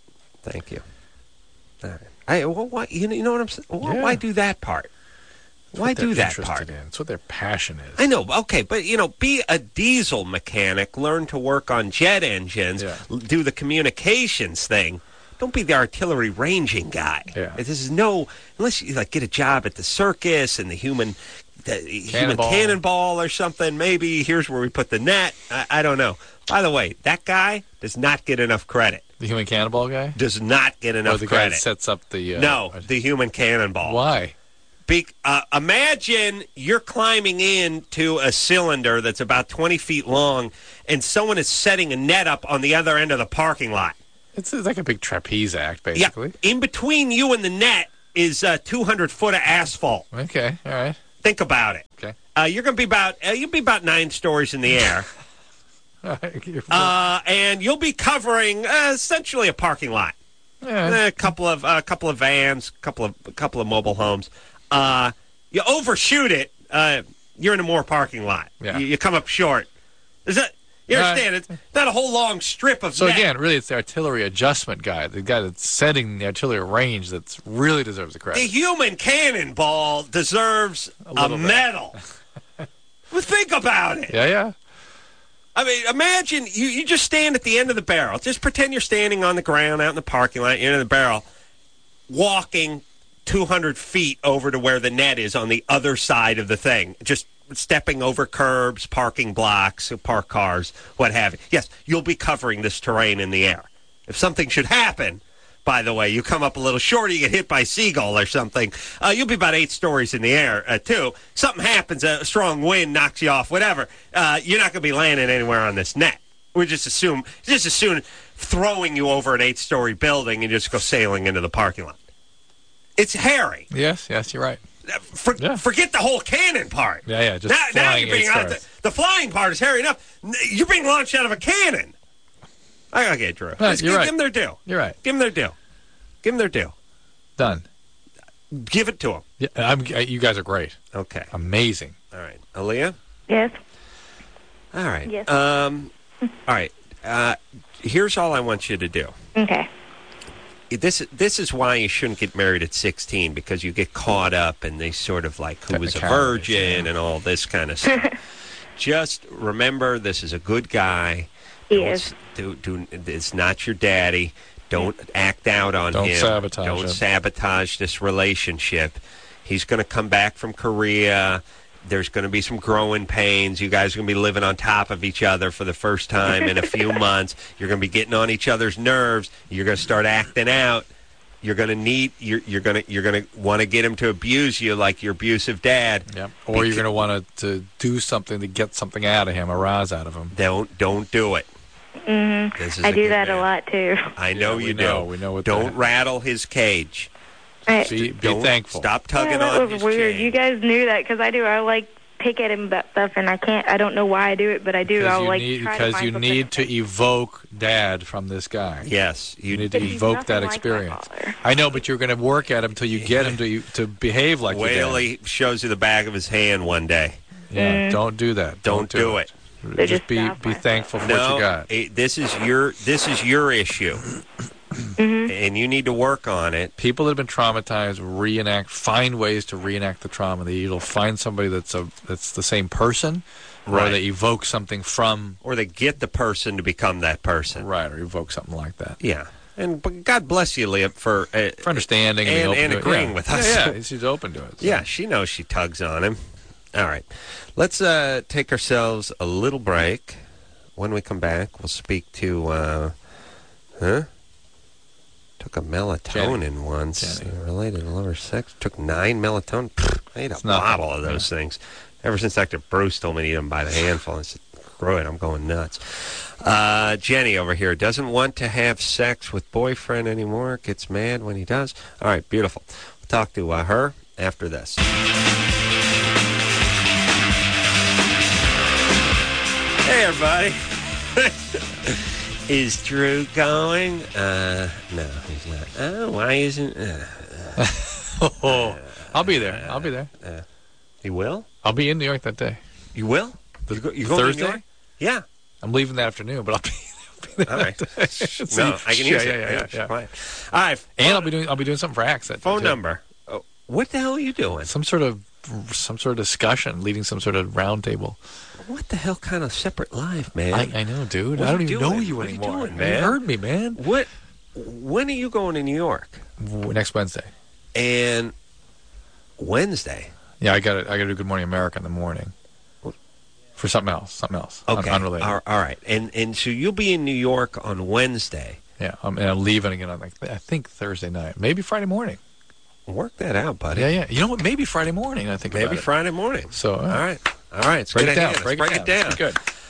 S2: Thank you. All right. I, well, why, you, know, you know what I'm saying? Why,
S1: Yeah.
S2: why do that part? Why
S1: What they're
S2: do that
S1: interested
S2: part?
S1: in. It's what their passion is.
S2: I know, okay, but, you know, be a diesel mechanic, learn to work on jet engines,
S1: Yeah.
S2: l- do the communications thing. Don't be the artillery ranging guy.
S1: Yeah.
S2: This is no, unless you, like, get a job at the circus and the human... The human
S1: Cannonball.
S2: cannonball or something. Maybe here's where we put the net. I, I don't know. By the way, that guy does not get enough credit.
S1: The human cannonball guy?
S2: Does not get
S1: Or
S2: enough
S1: the guy
S2: credit.
S1: that sets up the... Uh,
S2: no, the human cannonball.
S1: Why?
S2: Be, uh, imagine you're climbing into a cylinder that's about twenty feet long, and someone is setting a net up on the other end of the parking lot.
S1: It's, it's like a big trapeze act, basically.
S2: Yeah. In between you and the net is uh, two hundred foot of asphalt.
S1: Okay, all right.
S2: Think about it.
S1: Okay.
S2: Uh, you're going to be about uh, you'll be about nine stories in the air, uh, and you'll be covering uh, essentially a parking lot.
S1: Yeah.
S2: A couple of a uh, couple of vans, couple of a couple of mobile homes. Uh, you overshoot it. Uh, you're in a more parking lot.
S1: Yeah.
S2: You, you come up short. Is that you understand? It's not a whole long strip of.
S1: So
S2: net.
S1: again, really, it's the artillery adjustment guy, the guy that's setting the artillery range, that really deserves the credit.
S2: The human cannonball deserves a,
S1: A
S2: a medal. Well, think about it.
S1: Yeah, yeah.
S2: I mean, imagine you, you just stand at the end of the barrel. Just pretend you're standing on the ground out in the parking lot, end of the barrel, walking two hundred feet over to where the net is on the other side of the thing. Just stepping over curbs, parking blocks, park cars, what have you. Yes, you'll be covering this terrain in the air. If something should happen, by the way, you come up a little short, you get hit by a seagull or something, uh, you'll be about eight stories in the air, uh, too. Something happens, a strong wind knocks you off, whatever. Uh, you're not going to be landing anywhere on this net. We just assume, just assume throwing you over an eight-story building and just go sailing into the parking lot. It's hairy.
S1: Yes, yes, you're right.
S2: For,
S1: Yeah.
S2: Forget the whole cannon part.
S1: Yeah, yeah, just
S2: now, now
S1: flying
S2: you're being
S1: eight
S2: out
S1: stars.
S2: the, the flying part is hairy enough. You're being launched out of a cannon. Okay, Drew. Let's
S1: you're
S2: give
S1: right.
S2: them their due.
S1: You're right.
S2: Give them their due. Give them their due.
S1: Done.
S2: Give it to them.
S1: Yeah, I'm, you guys are great.
S2: Okay.
S1: Amazing.
S2: All right. Aaliyah?
S5: Yes.
S2: All right.
S5: Yes.
S2: Um, all right. Uh, here's all I want you to do.
S5: Okay.
S2: This this is why you shouldn't get married at sixteen, because you get caught up in these sort of like who was a virgin
S1: yeah.
S2: and all this kind of stuff. Just remember, this is a good guy.
S5: He
S2: Don't
S5: is.
S2: s- Do, do, it's not your daddy. Don't act out on
S1: Don't
S2: him.
S1: sabotage
S2: Don't
S1: it.
S2: sabotage this relationship. He's going to come back from Korea. There's going to be some growing pains. You guys are going to be living on top of each other for the first time in a few months. You're going to be getting on each other's nerves. You're going to start acting out. You're going to need. You're, you're going to. You're going to want to get him to abuse you like your abusive dad.
S1: Yep. Or you're going to want to do something to get something out of him, a rise out of him.
S2: Don't don't do it.
S5: Mm-hmm.
S2: This is
S5: I
S2: a
S5: do
S2: good
S5: that
S2: man.
S5: a lot, too.
S2: I know
S1: Yeah, we
S2: you
S1: know.
S2: do.
S1: We know what
S2: Don't
S1: that-
S2: rattle his cage.
S5: I,
S1: Be, be
S2: Don't
S1: thankful.
S2: Stop tugging
S5: yeah, that
S2: on
S5: was
S2: his
S5: weird.
S2: chain.
S5: You guys knew that, because I do. I, like, pick at him about stuff, and I can't. I don't know why I do it, but I do.
S1: Because
S5: I'll,
S1: you
S5: like,
S1: need,
S5: try
S1: because
S5: to find
S1: you
S5: something
S1: need to evoke dad from this guy.
S2: Yes,
S1: You
S2: you
S1: need
S5: But
S1: to
S5: he's
S1: evoke
S5: nothing
S1: that
S5: like my
S1: experience.
S5: father.
S1: I know, but you're going to work at him until you get him to to behave like your
S2: Wait
S1: dad.
S2: he shows you the back of his hand one day.
S1: Yeah, don't do that.
S2: Don't, do it.
S5: So
S1: Just
S5: just
S1: be
S5: stop
S1: be
S5: myself.
S1: thankful for
S2: No,
S1: what you got.
S2: it- this is your this is your issue,
S5: Mm-hmm.
S2: and you need to work on it.
S1: People that have been traumatized reenact, find ways to reenact the trauma. They either find somebody that's a that's the same person, or
S2: Right.
S1: they evoke something from
S2: Or they get the person to become that person.
S1: right, or evoke something like that.
S2: Yeah, and but God bless you, Leah, for uh,
S1: For understanding and,
S2: And-
S1: being open
S2: and
S1: to it.
S2: agreeing
S1: Yeah.
S2: with
S1: Yeah,
S2: us.
S1: Yeah, she's open to it. so.
S2: yeah, she knows she tugs on him. All right, let's uh, take ourselves a little break. When we come back, we'll speak to uh, huh. Took a melatonin
S1: Jenny.
S2: once
S1: Jenny.
S2: uh, related to lover sex. Took nine melatonin. Pfft, I ate a
S1: It's nothing.
S2: bottle of those things. Ever since Doctor Bruce told me to eat them by the handful, I said, screw it, I'm going nuts. Uh, Jenny over here doesn't want to have sex with boyfriend anymore. Gets mad when he does. All right, beautiful. We'll talk to uh, her after this. Hey, everybody. Is Drew going? Uh, no, he's not. Oh, why isn't... Uh,
S1: Oh, I'll be there. I'll be there.
S2: he will?
S1: I'll be in New York that day.
S2: You will?
S1: The,
S2: You go- you
S1: the
S2: going to
S1: Thursday?
S2: New York? Yeah.
S1: I'm leaving that afternoon, but I'll be, I'll be there.
S2: All right.
S1: that day.
S2: No, I can
S1: yeah,
S2: use
S1: yeah,
S2: it.
S1: Yeah, yeah, yeah.
S2: Fine. All right.
S1: And I'll be doing I'll be doing something for Axe. that day,
S2: Phone
S1: too.
S2: number. Oh, what the hell are you doing?
S1: Some sort of some sort of discussion, leading some sort of round table.
S2: What the hell kind of separate life, man?
S1: I, I know, dude.
S2: What
S1: I
S2: are
S1: don't
S2: you
S1: even know
S2: doing?
S1: you
S2: What are you
S1: anymore.
S2: doing, man?
S1: You heard me, man.
S2: What? When are you going to New York?
S1: W- Next Wednesday.
S2: And Wednesday.
S1: Yeah, I got to I got to do Good Morning America in the morning. For something else, something else, un-
S2: Okay.
S1: unrelated.
S2: All, all right. And and so you'll be in New York on Wednesday.
S1: Yeah, I'm, and I'm leaving again on like I think Thursday night, maybe Friday morning.
S2: Work that out, buddy.
S1: Yeah, yeah. You know what? Maybe Friday morning. I think
S2: Maybe
S1: about it.
S2: Friday morning.
S1: So uh,
S2: All right. All right. It's
S1: break
S2: good
S1: it down.
S2: idea.
S1: Break,
S2: Let's break
S1: it down.
S2: it down.
S1: Good.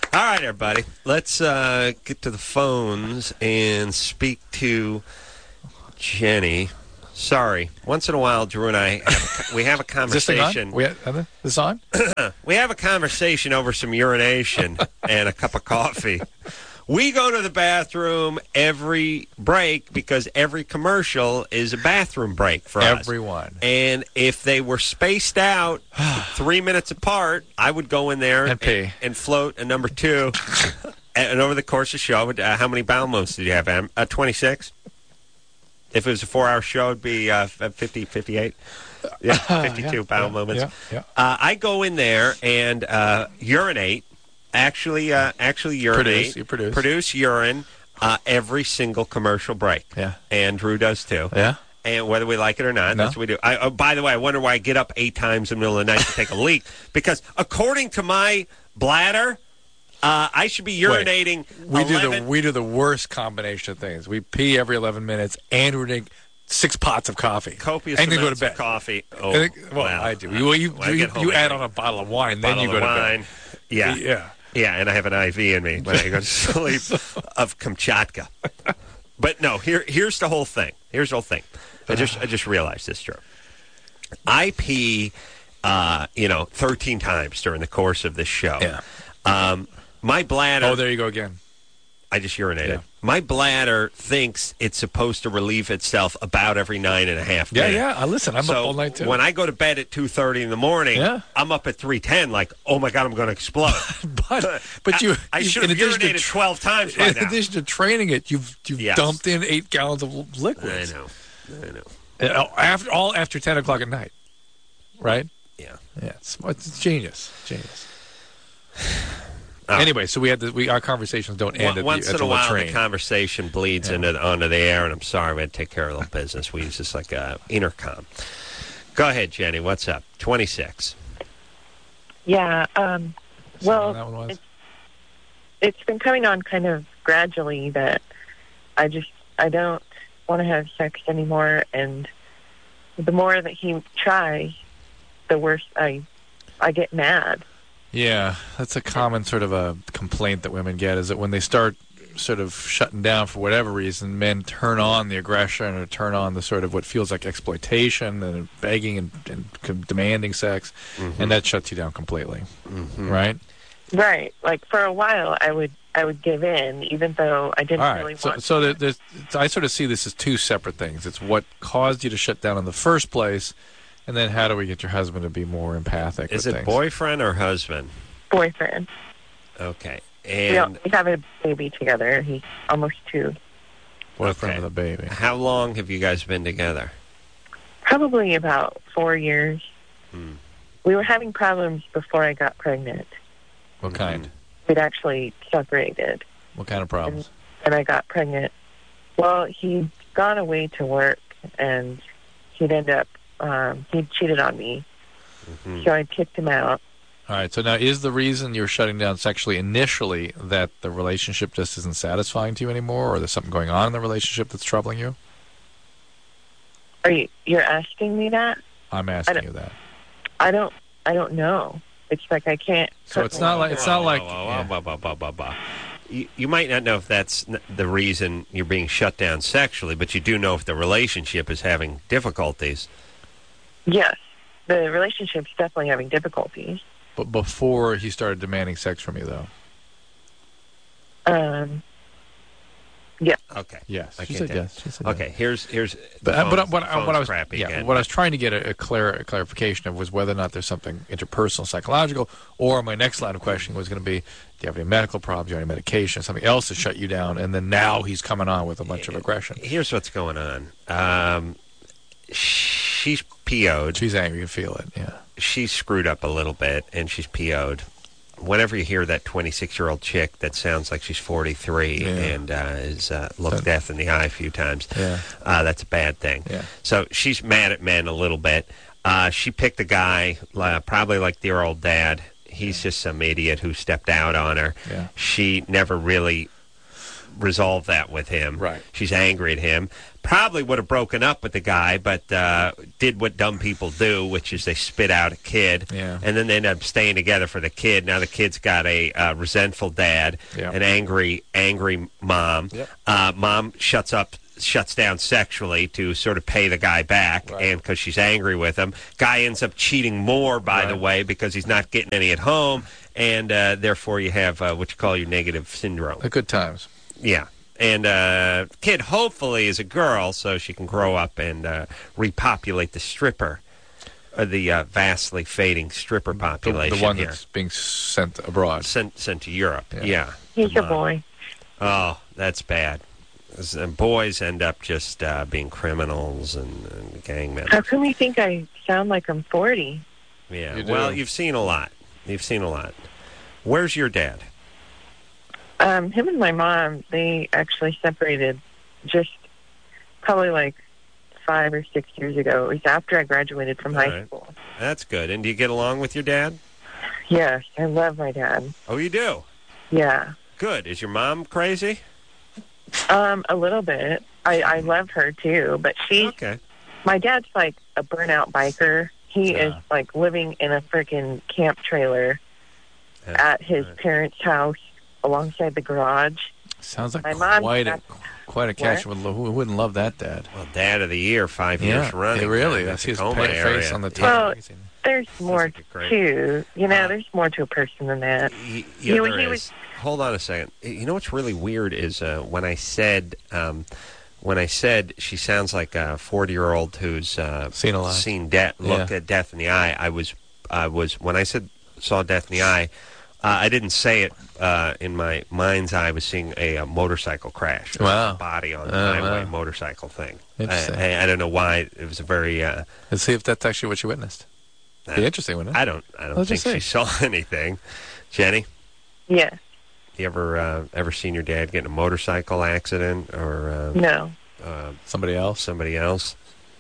S2: All right, everybody. Let's uh, get to the phones and speak to Jenny. Sorry. Once in a while, Drew and I, have a, we have a conversation.
S1: Is this thing on? We, this on?
S2: We have a conversation over some urination and a cup of coffee. We go to the bathroom every break because every commercial is a bathroom break for us.
S1: Everyone.
S2: And if they were spaced out three minutes apart, I would go in there
S1: and,
S2: and, and float a number two. And over the course of the show, uh, how many bowel movements did you have, Em? Uh, twenty-six? If it was a four-hour show, it'd be uh, fifty, fifty-eight. Yeah, fifty-two
S1: yeah,
S2: bowel
S1: yeah,
S2: movements.
S1: Yeah, yeah.
S2: Uh, I go in there and uh, urinate. Actually, uh, actually urinate.
S1: Produce, you produce.
S2: Produce urine uh, every single commercial break.
S1: Yeah.
S2: And Drew does too.
S1: Yeah.
S2: And whether we like it or not,
S1: No.
S2: that's what we do. I, oh, by the way, I wonder why I get up eight times in the middle of the night to take a leak. Because according to my bladder, uh, I should be urinating.
S1: We do
S2: eleven
S1: the we do the worst combination of things. We pee every eleven minutes, and we drink six pots of coffee,
S2: copious
S1: and then
S2: amounts
S1: go to bed.
S2: of coffee. Oh,
S1: And then- well,
S2: wow.
S1: I do. Well, you
S2: When I
S1: you,
S2: get home,
S1: you
S2: I
S1: add
S2: drink
S1: on a bottle of wine,
S2: bottle
S1: then you
S2: of
S1: go to
S2: wine.
S1: bed.
S2: Yeah.
S1: Yeah.
S2: Yeah, and I have an I V in me when I go to sleep of Kamchatka. But no, here here's the whole thing. Here's the whole thing. I just I just realized this, Drew. I pee, uh, you know, thirteen times during the course of this show.
S1: Yeah.
S2: Um, my bladder.
S1: Oh, there you go again.
S2: I just urinated.
S1: Yeah.
S2: My bladder thinks it's supposed to relieve itself about every nine and a half
S1: Yeah,
S2: minutes.
S1: yeah. I listen. I'm
S2: so
S1: up all night too.
S2: when I go to bed at two thirty in the morning,
S1: Yeah.
S2: I'm up at three ten. Like, oh my god, I'm going to explode.
S1: but but you,
S2: I, I
S1: you-
S2: should
S1: in
S2: have
S1: addition to
S2: urinated
S1: tr-
S2: twelve times by
S1: In
S2: now.
S1: addition to training it, you've you've
S2: Yes.
S1: dumped in eight gallons of
S2: I
S1: liquids.
S2: know. I know.
S1: Uh, After all after ten o'clock at night, right?
S2: Yeah.
S1: Yeah, it's, it's genius, genius.
S2: Oh.
S1: Anyway, so we had the, we our conversations don't end at
S2: Once
S1: the,
S2: in
S1: at
S2: a
S1: the
S2: while,
S1: train.
S2: the conversation bleeds
S1: Yeah.
S2: into onto the air, and I'm sorry, we had to take care of a little business. We use this like a intercom. Go ahead, Jenny. What's up? twenty-six.
S6: Yeah. Um,
S1: Is that
S6: well,
S1: what that one was?
S6: it's, it's been coming on kind of gradually that I just I don't want to have sex anymore, and the more that he tries, the worse I I get mad.
S1: Yeah, that's a common sort of a complaint that women get, is that when they start sort of shutting down for whatever reason, men turn on the aggression or turn on the sort of what feels like exploitation and begging and, and c- demanding sex,
S2: Mm-hmm.
S1: and that shuts you down completely,
S2: Mm-hmm.
S1: right?
S6: Right. Like for a while, I would I would give in, even though I didn't
S1: All right.
S6: really
S1: So,
S6: want.
S1: so there- there's, I sort of see this as two separate things. It's what caused you to shut down in the first place, and then how do we get your husband to be more empathic
S2: Is
S1: with
S2: it
S1: things?
S2: boyfriend or husband?
S6: boyfriend.
S2: Okay.
S6: We,
S2: And
S6: don't, we have a baby together. He's almost two.
S1: Boyfriend
S2: Okay.
S1: of the baby.
S2: how long have you guys been together?
S6: Probably about four years.
S2: Hmm.
S6: We were having problems before I got pregnant.
S1: What kind?
S6: We'd actually separated,
S1: What kind of problems?
S6: and I got pregnant. Well, he'd gone away to work, and he'd end up, um, he'd cheated on me.
S2: Mm-hmm.
S6: So I kicked him out.
S1: All right. So now, is the reason you're shutting down sexually initially that the relationship just isn't satisfying to you anymore, or there's something going on in the relationship that's troubling you?
S6: Are you, you're asking me that?
S1: I'm
S6: I
S1: asking
S6: don't-
S1: you that.
S6: I don't, I don't know. It's like I can't.
S1: So it's not like it's not like.
S2: Whoa, whoa,
S1: yeah.
S2: whoa, whoa, whoa, whoa, whoa. You, you might not know if that's n- the reason you're being shut down sexually, but you do know if the relationship is having difficulties.
S6: Yes, the relationship's definitely having difficulties.
S1: But before he started demanding sex from you, though.
S6: Um, yeah.
S2: Okay.
S1: Yes.
S2: I
S1: She
S2: can't
S1: said
S2: tell.
S1: yes. She said
S2: Okay.
S1: yes.
S2: Here's here's. The
S1: But, uh, but,
S2: phone's-
S1: what,
S2: the
S1: what, what I
S2: phone's
S1: was
S2: crappy
S1: yeah,
S2: again.
S1: what I was trying to get a, a, clar- a clarification of was whether or not there's something interpersonal, psychological, or my next line of questioning was going to be, do you have any medical problems, do you have any medication, something else to shut you down, and then now he's coming on with a bunch of aggression.
S2: Here's what's going on. Um, she's P O'd.
S1: She's angry, you feel it, yeah.
S2: She's screwed up a little bit, and she's P O'd. Whenever you hear that twenty-six-year-old chick that sounds like she's forty-three
S1: Yeah.
S2: and uh, has uh, looked
S1: That-
S2: death in the eye a few times,
S1: Yeah.
S2: uh, that's a bad thing.
S1: Yeah.
S2: So she's mad at men a little bit. Uh, she picked a guy, uh, probably like their old dad. He's just some idiot who stepped out on her.
S1: Yeah.
S2: She never really resolve that with him.
S1: Right.
S2: She's angry at him. Probably would have broken up with the guy, but uh, did what dumb people do, which is they spit out a kid,
S1: Yeah.
S2: and then they end up staying together for the kid. Now the kid's got a uh, resentful dad,
S1: Yeah.
S2: an angry, angry mom.
S1: Yep.
S2: Uh, mom shuts up. Shuts down sexually to sort of pay the guy back,
S1: Right.
S2: and because she's angry with him, guy ends up cheating more, by the
S1: Right.
S2: way, because he's not getting any at home, and uh, therefore you have uh, what you call your negative syndrome.
S1: The good times.
S2: Yeah, and uh, kid hopefully is a girl, so she can grow up and uh, repopulate the stripper, uh, the uh, vastly fading stripper
S1: The,
S2: population
S1: the one
S2: here,
S1: that's being sent abroad.
S2: sent sent to Europe.
S1: Yeah.
S2: Yeah,
S6: He's
S2: Come
S6: a
S2: on.
S6: boy.
S2: Oh, that's bad. And boys end up just uh, being criminals and, and gang members.
S6: How come you think I sound like I'm forty?
S2: Yeah.
S1: You do.
S2: Well, you've seen a lot. You've seen a lot. Where's your dad?
S6: Um, him and my mom, they actually separated just probably like five or six years ago. It was after I graduated from
S2: All
S6: high
S2: right.
S6: school.
S2: That's good. And do you get along with your dad?
S6: Yes, I love my dad.
S2: Oh, you do?
S6: Yeah,
S2: Good. Is your mom crazy?
S6: um, a little bit. I, I love her too, but she's
S2: Okay.
S6: my dad's like a burnout biker. He
S2: Yeah.
S6: is like living in a freaking camp trailer
S2: Yeah.
S6: at his
S2: Right.
S6: parents' house alongside the garage.
S1: Sounds like
S6: My mom
S1: quite a
S6: got-
S1: quite a catch. Who who wouldn't love that dad?
S2: Well, dad of the year, five
S1: Yeah,
S2: years running.
S1: it really.
S2: in
S1: I see his
S2: Tacoma
S1: pa-
S2: area.
S1: face on the
S6: Well,
S1: T V.
S6: There's more
S2: like a great-
S6: to, you know,
S2: Uh,
S6: there's more to a person than that.
S2: Y-
S6: You
S2: Yeah,
S6: know,
S2: there
S6: he
S2: is.
S6: was-
S2: Hold on a second. You know what's really weird is uh, when I said um, when I said she sounds like a forty-year-old who's uh,
S1: Seen a lot.
S2: seen death, look
S1: Yeah.
S2: at death in the eye. I was, I was when I said saw death in the eye. Uh, I didn't say it uh, in my mind's eye. I was seeing a, uh motorcycle crash. It was
S1: Wow.
S2: a body on the
S1: Oh,
S2: highway
S1: wow.
S2: motorcycle thing.
S1: Interesting.
S2: I, I, I don't know why. It was a very. Uh,
S1: Let's see if that's actually what you witnessed. Be interesting, wouldn't it?
S2: I don't. I don't
S1: Let's
S2: think
S1: just
S2: she
S1: see.
S2: saw anything. Jenny,
S6: Yes.
S2: you ever uh, ever seen your dad get in a motorcycle accident or uh,
S6: No.
S2: uh,
S1: Somebody else.
S2: somebody else?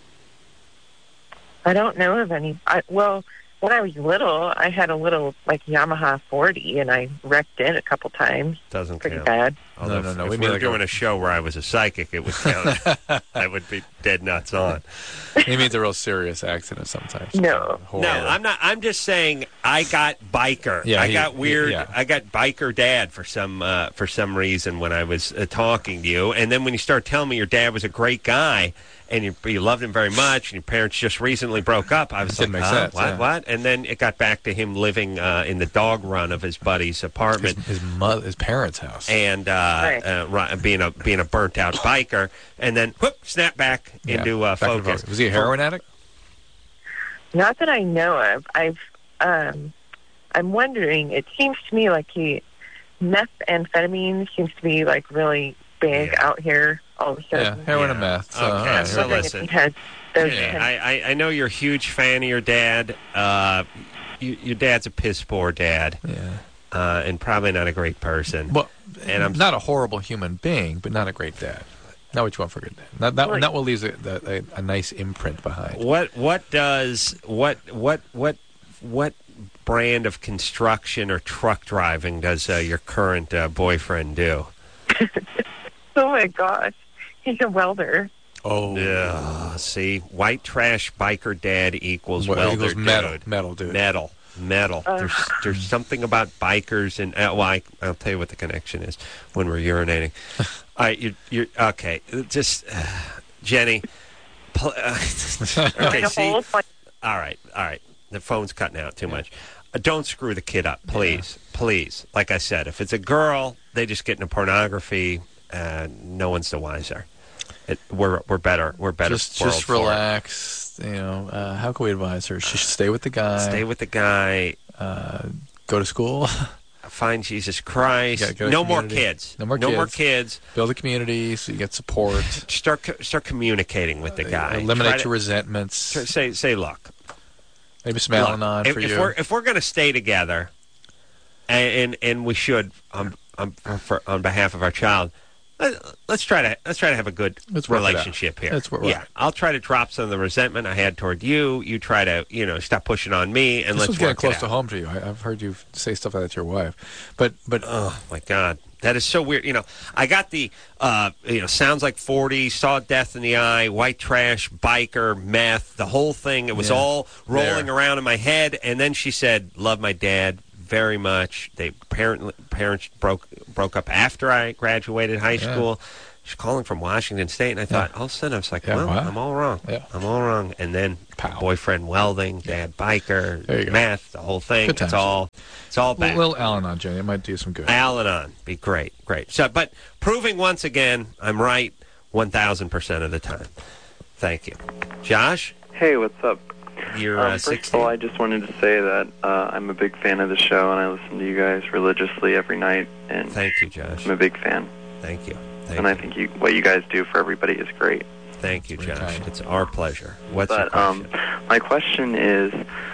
S6: I don't know of any. I, well, when I was little, I had a little, like, Yamaha forty, and I wrecked it a couple times.
S2: Doesn't
S6: Pretty
S2: count.
S6: bad.
S2: Although
S1: No, no, no,
S2: If,
S1: we
S2: if
S1: mean
S2: we were
S1: like a-
S2: doing a show where I was a psychic, it would count. I would be dead nuts on.
S1: He means a real serious accident sometimes.
S6: No.
S1: Horror.
S2: No, I'm not. I'm just saying I got biker.
S1: Yeah,
S2: I
S1: he-
S2: got weird.
S1: yeah.
S2: I got biker dad for some uh, for some reason when I was uh, talking to you, and then when you start telling me your dad was a great guy and you, you loved him very much, and your parents just recently broke up, I was
S1: Didn't
S2: like,
S1: make
S2: huh?
S1: sense,
S2: what?
S1: yeah.
S2: What? And then it got back to him living uh, in the dog run of his buddy's apartment.
S1: his his, mother, his parents' house.
S2: And uh,
S6: Right.
S2: uh, ri- being a being a burnt out biker, and then whoop, snap back
S1: Yeah,
S2: into uh,
S1: back into
S2: focus.
S1: Was he a heroin addict?
S6: Not that I know of. I've, um, I'm wondering, it seems to me like he, methamphetamine seems to be, like, really big
S2: Yeah.
S6: out here all of a
S1: Yeah,
S6: sudden.
S1: heroin
S2: Yeah.
S1: and meth. So,
S2: Okay,
S1: all right,
S2: so
S1: heroin.
S6: Wondering
S2: listen.
S6: if he has those
S2: Yeah,
S6: kind
S2: I, I, I know you're a huge fan of your dad. Uh, you, your dad's a piss poor dad,
S1: Yeah.
S2: uh, and probably not a great person.
S1: Well,
S2: And I'm-
S1: not a horrible human being, but not a great dad. Not what you want for a good dad. Not that,
S6: Right.
S1: that will leave a, a, a nice imprint behind.
S2: What what does what what what what brand of construction or truck driving does uh, your current uh, boyfriend do?
S6: Oh, my gosh. He's a welder.
S1: Oh,
S2: Yeah. See, white trash biker dad equals
S1: Well,
S2: welder
S1: equals metal,
S2: dude.
S1: metal dude.
S2: Metal. Metal.
S6: Ugh.
S2: There's there's something about bikers and uh, well, I, I'll tell you what the connection is when we're urinating. All right, you you okay? Just uh, Jenny. Pl- uh, okay,
S6: Like a
S2: see.
S6: whole fun-
S2: All right, all right. The phone's cutting out too much. Uh, don't screw the kid up, please, please. Like I said, if it's a girl, they just get into pornography. Uh, no one's the wiser. It, we're we're better. We're better.
S1: Just,
S2: world
S1: just
S2: for it.
S1: relax. You know, uh, how can we advise her? She should stay with the guy.
S2: Stay with the guy.
S1: uh, go to school.
S2: Find Jesus Christ.
S1: Yeah, go to
S2: no more
S1: community.
S2: kids.
S1: No more
S2: No more
S1: kids.
S2: kids.
S1: Build a community so you get support.
S2: Start co- start communicating with the guy.
S1: Eliminate
S2: Try to-
S1: your resentments.
S2: try- say say look.
S1: Maybe some Al-Anon
S2: if,
S1: for
S2: if
S1: you.
S2: we're if we're going to stay together, and and, and we should on on for, on behalf of our child, let, let's try to let's try to have a good
S1: Let's work it out.
S2: relationship here.
S1: Let's work-
S2: yeah, I'll try to drop some of the resentment I had toward you. You try to you know stop pushing on me, and
S1: This
S2: let's
S1: was getting
S2: work
S1: close
S2: it
S1: to
S2: out.
S1: home to you. I, I've heard you say stuff like that to your wife. But but
S2: Oh my God, That is so weird. You know, I got the, uh, you know, sounds like forty, saw death in the eye, white trash, biker, meth, the whole thing. It was
S1: Yeah.
S2: all rolling
S1: There.
S2: around in my head. And then she said, love my dad very much. They parent, parents broke broke up after I graduated high
S1: Yeah.
S2: school. She's calling from Washington State. And I thought, all of a sudden, I was like,
S1: Yeah,
S2: well,
S1: wow.
S2: I'm all wrong.
S1: Yeah.
S2: I'm all wrong. And then
S1: Pow.
S2: boyfriend welding, dad biker,
S1: There you go.
S2: meth, the whole thing.
S1: Good times.
S2: It's all, it's all
S1: A
S2: back.
S1: little Al-Anon, Jenny. It might do some good.
S2: Al-Anon, be great, great. So, but proving once again, I'm right one thousand percent of the time. Thank you. Josh,
S7: Hey, what's up?
S2: you're
S7: Um,
S2: uh,
S7: first
S2: sixteen.
S7: of all, I just wanted to say that uh, I'm a big fan of the show, and I listen to you guys religiously every night, and
S2: Thank you, Josh.
S7: I'm a big fan.
S2: Thank you. Thank
S7: and
S2: you.
S7: I think you, what you guys do for everybody is great.
S2: Thank you,
S1: Very
S2: Josh.
S1: kind.
S2: It's our pleasure. What's your
S7: But um,
S2: question?
S7: my question is,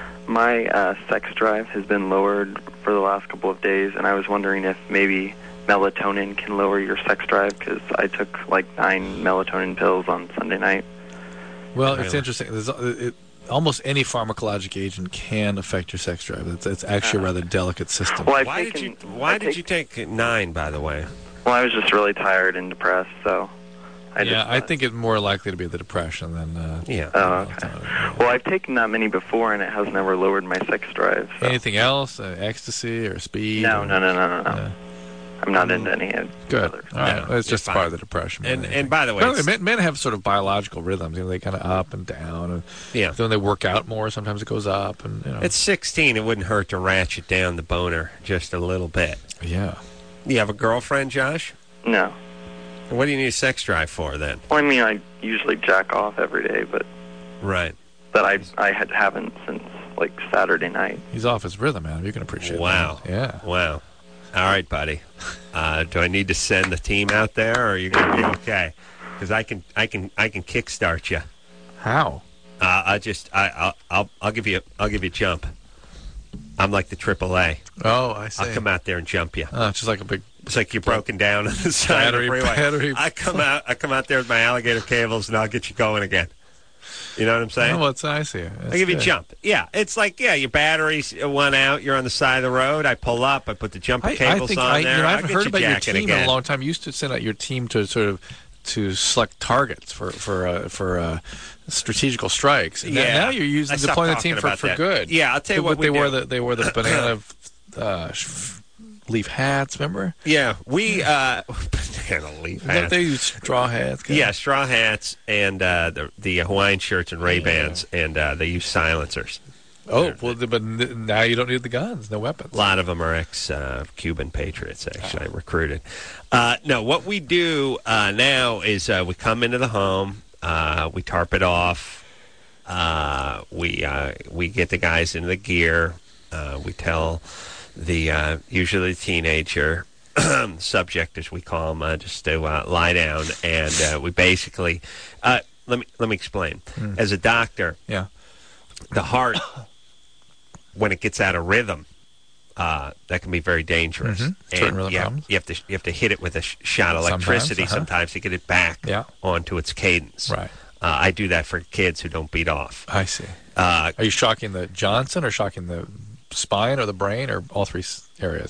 S7: my uh, sex drive has been lowered for the last couple of days, and I was wondering if maybe melatonin can lower your sex drive, because I took like nine melatonin pills on Sunday night.
S1: Well, it's
S2: Really?
S1: interesting. There's, uh, it, almost any pharmacologic agent can affect your sex drive. It's, it's actually a rather delicate system.
S7: Well, I've
S2: Why did
S7: taken,
S2: you Why
S7: I
S2: did
S7: take-
S2: you take nine? By the way,
S7: Well, I was just really tired and depressed, so I
S1: yeah,
S7: just.
S1: I think it's more likely to be the depression than. Uh,
S2: yeah.
S7: Oh, okay.
S1: melatonin.
S7: Well, I've taken that many before, and it has never lowered my sex drive. So.
S1: Anything else? Uh, ecstasy or speed?
S7: No,
S1: or-
S7: no, no, no, no, no.
S1: Yeah.
S7: I'm not into any of
S1: Good.
S7: other
S1: All right.
S2: No,
S1: Well, it's
S2: you're
S1: just
S2: fine.
S1: part of the depression. more
S2: And
S1: than
S2: and
S1: anything.
S2: by the way,
S1: By the way,
S2: it's-
S1: men, men have sort of biological rhythms. You know, they kind of up and down. And
S2: yeah.
S1: then when they work out more, sometimes it goes up. And you know,
S2: At sixteen, it wouldn't hurt to ratchet down the boner just a little bit.
S1: yeah.
S2: You have a girlfriend, Josh?
S7: No.
S2: What do you need a sex drive for then?
S7: Well, I mean, I usually jack off every day, but
S2: Right.
S7: but I I had haven't since like Saturday night.
S1: He's off his rhythm, man. You can appreciate
S2: Wow.
S1: that. Yeah.
S2: Wow. All right, buddy. Uh, do I need to send the team out there, or are you going to be okay? Because I can, I can, I can kickstart you.
S1: How?
S2: Uh, I just, I, I'll, I'll, I'll give you, I'll give you a jump. I'm like the triple A.
S1: Oh, I see.
S2: I'll come out there and jump you.
S1: Oh, it's just like a big.
S2: It's like you're broken down on the side
S1: Battery-
S2: of the freeway.
S1: battery-
S2: I come out, I come out there with my alligator cables, and I'll get you going again. You know what I'm saying?
S1: Oh, what's I see. That's
S2: I give you a
S1: good.
S2: jump. Yeah, it's like, yeah, your battery's one out. You're on the side of the road. I pull up. I put the jumper
S1: I, I
S2: cables
S1: think
S2: on
S1: I,
S2: there.
S1: you know, I
S2: I'll
S1: haven't
S2: get
S1: heard
S2: you
S1: about your
S2: jacking
S1: team
S2: again.
S1: in a long time. You used to send out your team to sort of to select targets for for uh, for uh, strategical strikes. And
S2: Yeah.
S1: now you're
S2: I
S1: using
S2: stopped
S1: deploying the
S2: talking
S1: team for,
S2: about
S1: for
S2: that.
S1: good.
S2: Yeah, I'll tell you what
S1: they
S2: we
S1: wore
S2: do.
S1: the they wore the banana uh, sh- leaf hats. Remember?
S2: Yeah, we uh, banana leaf
S1: Don't
S2: hats.
S1: they use straw hats? kinda?
S2: Yeah, straw hats and uh, the the Hawaiian shirts and Ray Bans, and uh, they use silencers.
S1: Oh, well, but n- now you don't need the guns, no weapons.
S2: A lot of them are ex-Cuban patriots, actually, recruited. Uh, no, what we do uh, now is uh, we come into the home, uh, we tarp it off, uh, we uh, we get the guys into the gear, uh, we tell the uh, usually the teenager subject, as we call them, uh, just to uh, lie down, and uh, we basically uh, let me let me explain.
S1: Mm.
S2: As a doctor,
S1: Yeah.
S2: the heart, when it gets out of rhythm, uh, that can be very dangerous.
S1: Mhm. Certain
S2: And
S1: rhythm
S2: you have,
S1: problems.
S2: you have to you have to hit it with a sh- shot of
S1: Sometimes,
S2: electricity
S1: uh-huh.
S2: sometimes to get it back
S1: Yeah.
S2: onto its cadence.
S1: Right.
S2: Uh, I do that for kids who don't beat off.
S1: I see.
S2: Uh,
S1: Are you shocking the Johnson or shocking the spine or the brain or all three s- areas?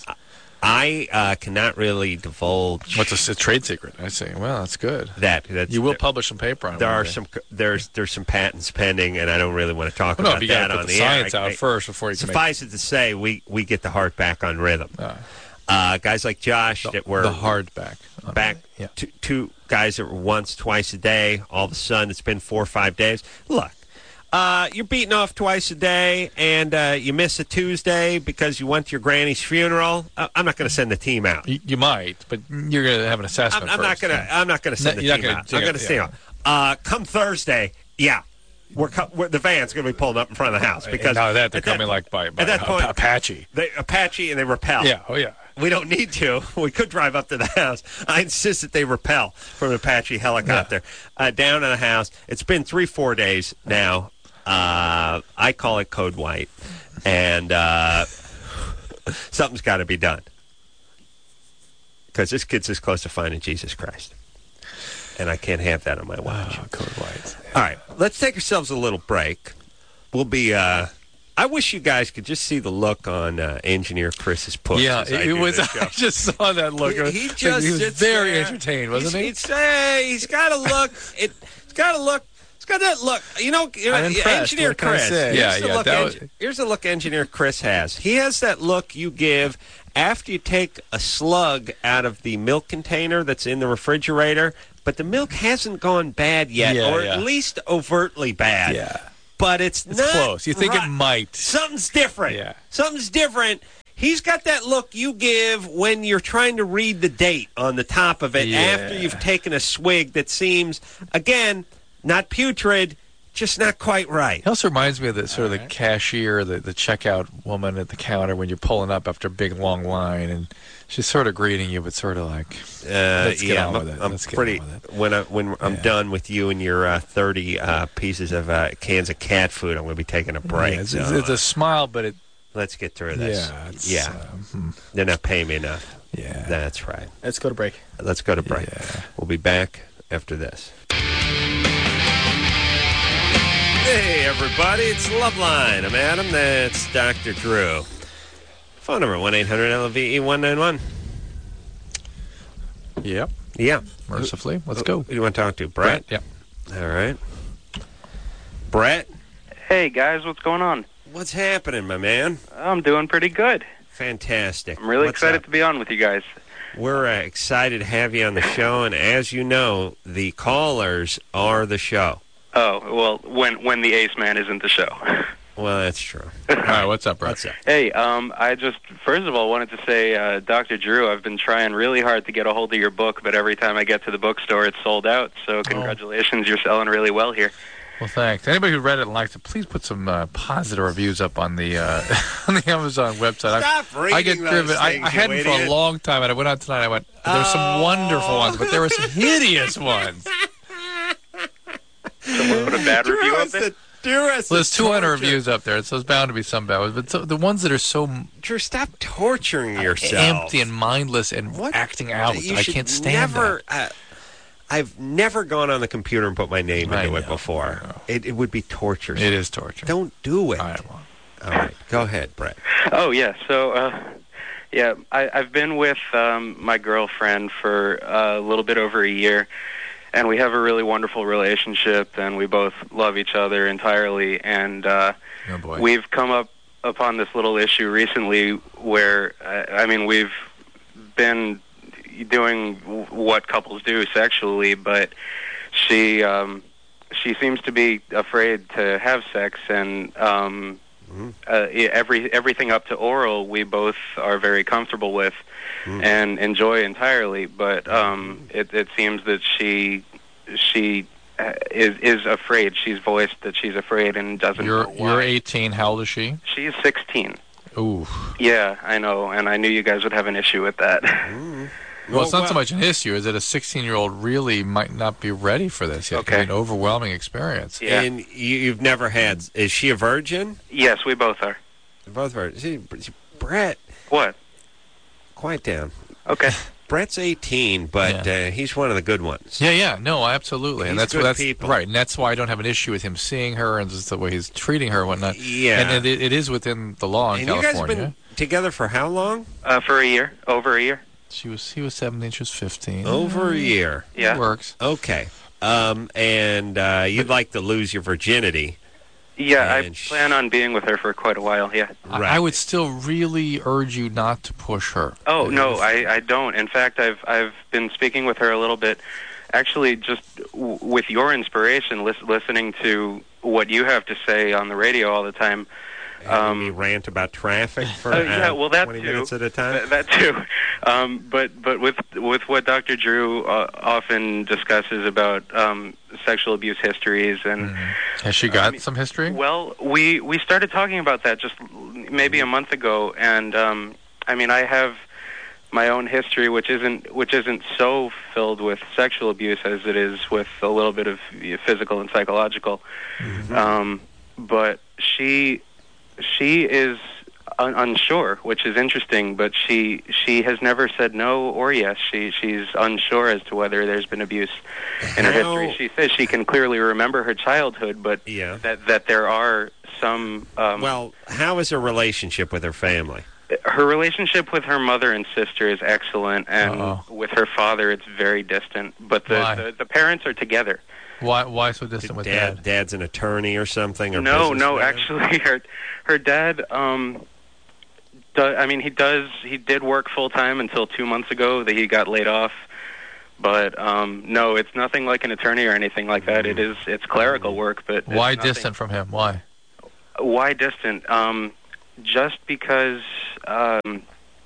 S2: I uh, cannot really divulge
S1: What's a, s- a trade secret? I see. Well, that's good.
S2: that. That's,
S1: You will
S2: there,
S1: publish some paper on it.
S2: there
S1: one
S2: are
S1: day.
S2: some there's there's some patents pending, and I don't really want to talk
S1: Well, no,
S2: about
S1: but you
S2: that
S1: got to
S2: on
S1: put
S2: the
S1: the
S2: air.
S1: science
S2: I-
S1: out
S2: I-
S1: first before you can
S2: Suffice it to say, we, we get the heart back on rhythm.
S1: make uh,
S2: Uh, guys like Josh
S1: the,
S2: that were
S1: the hard back. on
S2: back
S1: it. Yeah.
S2: two, two guys that were once, twice a day. All of a sudden, it's been four or five days. Look, uh, you're beating off twice a day, and uh, you miss a Tuesday because you went to your granny's funeral. Uh, I'm not going to send the team out.
S1: You, you might, but you're going to have an assessment
S2: I'm, I'm not
S1: first.
S2: going to. I'm not going to send
S1: No,
S2: the
S1: you're
S2: team
S1: not gonna
S2: out.
S1: take
S2: I'm
S1: it-
S2: going to stay
S1: yeah.
S2: on. Uh, come Thursday, yeah. We're, co- we're the van's going to be pulling up in front of the house because
S1: now that they're
S2: at that
S1: coming
S2: point-
S1: like by, by
S2: at that point
S1: Apache.
S2: they Apache and they repel.
S1: Yeah. Oh yeah.
S2: We don't need to. We could drive up to the house. I insist that they repel from an Apache helicopter uh, down to the house. It's been three, four days now. Uh, I call it Code White, and uh, something's got to be done because this kid's as close to finding Jesus Christ, and I can't have that on my watch.
S1: Oh, code whites.
S2: All right, let's take ourselves a little break. We'll be uh, I wish you guys could just see the look on uh, engineer Chris's puss.
S1: Yeah,
S2: as I
S1: it
S2: do
S1: was.
S2: this show.
S1: I just saw that look.
S2: He, he
S1: Like,
S2: just
S1: he was
S2: sits
S1: very
S2: there.
S1: entertained, wasn't
S2: he's,
S1: he?
S2: He's, uh, he's got a look. It, it's got a look. It's got that look. You know, you know
S1: I'm impressed.
S2: engineer
S1: What can I
S2: Chris.
S1: say?
S2: Here's
S1: Yeah,
S2: the
S1: yeah,
S2: look
S1: that
S2: engi-
S1: was-
S2: here's the look engineer Chris has. He has that look you give after you take a slug out of the milk container that's in the refrigerator, but the milk hasn't gone bad yet,
S1: Yeah,
S2: or
S1: yeah.
S2: at least overtly bad.
S1: Yeah.
S2: But it's,
S1: It's
S2: not
S1: close. You think
S2: right.
S1: it might.
S2: Something's different.
S1: Yeah.
S2: Something's different. He's got that look you give when you're trying to read the date on the top of it
S1: Yeah.
S2: after you've taken a swig that seems, again, not putrid, just not quite right.
S1: He also reminds me of the sort of the cashier, the, the checkout woman at the counter when you're pulling up after a big long line, and she's sort of greeting you, but sort of like,
S2: Uh,
S1: let's get
S2: yeah,
S1: on
S2: I'm,
S1: with it.
S2: I'm
S1: Let's get
S2: pretty.
S1: on with it.
S2: When I when I'm
S1: Yeah.
S2: done with you and your uh, thirty uh, pieces of uh, cans of cat food, I'm going to be taking a break.
S1: Yeah, it's,
S2: so,
S1: it's, it's
S2: uh,
S1: a smile, but it.
S2: let's get through this.
S1: Yeah, it's,
S2: yeah.
S1: um, hmm.
S2: They're not paying me enough.
S1: Yeah.
S2: That's right.
S8: Let's go to break.
S2: Let's go to break.
S1: Yeah.
S2: We'll be back after this. Hey, everybody, it's Loveline. I'm Adam. That's Doctor Drew. Phone number one eight hundred L V E one nine one.
S1: Yep.
S2: Yeah.
S1: Mercifully. Let's
S2: Who-
S1: go.
S2: Who do you want to talk to? Brett?
S1: Yep.
S2: All right. Brett,
S9: Hey guys, what's going on?
S2: what's happening, my man?
S9: I'm doing pretty good.
S2: Fantastic.
S9: I'm really
S2: What's
S9: excited
S2: up?
S9: to be on with you guys.
S2: We're uh, excited to have you on the show, and as you know, the callers are the show.
S9: Oh, well, when when the Ace Man isn't the show.
S2: Well, that's true.
S1: All right. What's up, Brett?
S2: What's up?
S9: Hey, um, I just first of all wanted to say, uh, Doctor Drew, I've been trying really hard to get a hold of your book, but every time I get to the bookstore, it's sold out. So congratulations, you're selling really well here.
S1: Well, thanks. Anybody who read it and liked it, please put some uh, positive reviews up on the uh, on the Amazon website.
S2: Stop
S1: I,
S2: reading
S1: I get
S2: those
S1: driven. I,
S2: things,
S1: I
S2: you
S1: hadn't for a
S2: idiot.
S1: long time, and I went out tonight. And I went. There were some
S2: Oh.
S1: wonderful ones, but there were some hideous ones.
S9: Someone put a bad
S2: Drew
S9: review
S2: has
S9: up there?
S2: the- Drew has
S1: Well, there's
S2: the
S1: two hundred
S2: torture.
S1: reviews up there, so there's bound to be some bad ones. But so, the ones that are so
S2: Drew, stop torturing yourself.
S1: empty and mindless and
S2: What?
S1: acting out,
S2: You
S1: I
S2: should
S1: can't stand
S2: never, Uh, I've never gone on the computer and put my name
S1: I
S2: into it
S1: know,
S2: before.
S1: I know.
S2: It, it would be torture.
S1: that. It is torture.
S2: Don't do it.
S1: I won't.
S2: All right, go ahead, Brett.
S9: Oh yeah, so uh, yeah, I, I've been with um, my girlfriend for uh, a little bit over a year, and we have a really wonderful relationship, and we both love each other entirely. And uh,
S1: Oh boy.
S9: we've come up upon this little issue recently where uh, I mean we've been doing w- what couples do sexually, but she um, she seems to be afraid to have sex, and um, uh, yeah, every everything up to oral we both are very comfortable with and enjoy entirely. But um, it, it seems that she she uh, is is afraid. She's voiced that she's afraid and doesn't
S1: You're
S9: know why.
S1: you're eighteen. How old is she?
S9: She's sixteen.
S1: Ooh.
S9: Yeah, I know, and I knew you guys would have an issue with that.
S1: Well, it's not so much an issue. Is that a sixteen-year-old really might not be ready for this yet? It
S9: Okay.
S1: could be an overwhelming experience.
S9: Yeah.
S2: And you, you've never had. Is she a virgin?
S9: Yes, we both are.
S2: Both virgins. See, Brett,
S9: What?
S2: quiet down.
S9: Okay.
S2: Brett's eighteen, but uh, he's one of the good ones.
S1: Yeah, yeah, no, absolutely, and
S2: He's
S1: that's
S2: good
S1: that's
S2: people.
S1: right, and that's why I don't have an issue with him seeing her and just the way he's treating her and whatnot.
S2: Yeah.
S1: and it, it is within the law in
S2: And you guys have
S1: California.
S2: been together for how long?
S9: Uh, for a year, over a year.
S1: She was he was seventeen, she was fifteen.
S2: Over a year.
S9: Yeah.
S1: It works.
S2: Okay. Um, and uh, you'd like to lose your virginity.
S9: Yeah, I
S2: And sh-
S9: plan on being with her for quite a while. Yeah.
S1: I-
S2: Right.
S1: I would still really urge you not to push her.
S9: Oh no, I, I don't. In fact, I've I've been speaking with her a little bit. Actually, just w- with your inspiration, lis- listening to what you have to say on the radio all the time.
S2: Having me rant about traffic for
S9: Uh, yeah,
S2: uh,
S9: well, that
S2: twenty
S9: too.
S2: minutes at a time.
S9: Th- that too. Um, but but with with what Doctor Drew uh, often discusses about um, sexual abuse histories and.
S1: Has she got
S9: I mean,
S1: some history?
S9: Well, we we started talking about that just maybe a month ago, and um, I mean, I have my own history, which isn't which isn't so filled with sexual abuse as it is with a little bit of physical and psychological. Um, but she she is un- unsure, which is interesting. But she she has never said no or yes. She she's unsure as to whether there's been abuse in her
S2: How-
S9: history. She says she can clearly remember her childhood, but
S2: Yeah.
S9: that that there are some. Um,
S2: Well, how is her relationship with her family?
S9: her relationship with her mother and sister is excellent, and
S1: Uh-oh.
S9: with her father, it's very distant. But the,
S1: Why?
S9: the the parents are together.
S1: Why Why so distant with
S2: Dad,
S1: dad?
S2: Dad's an attorney or something? Or
S9: No, no,
S2: businessman?
S9: actually, her her dad. Um, do, I mean, he does. He did work full time until two months ago that he got laid off. But um, no, it's nothing like an attorney or anything like that. It is. It's clerical work, but it's
S1: Why
S9: nothing-
S1: distant from him? Why?
S9: Why distant? Um, just because. Um,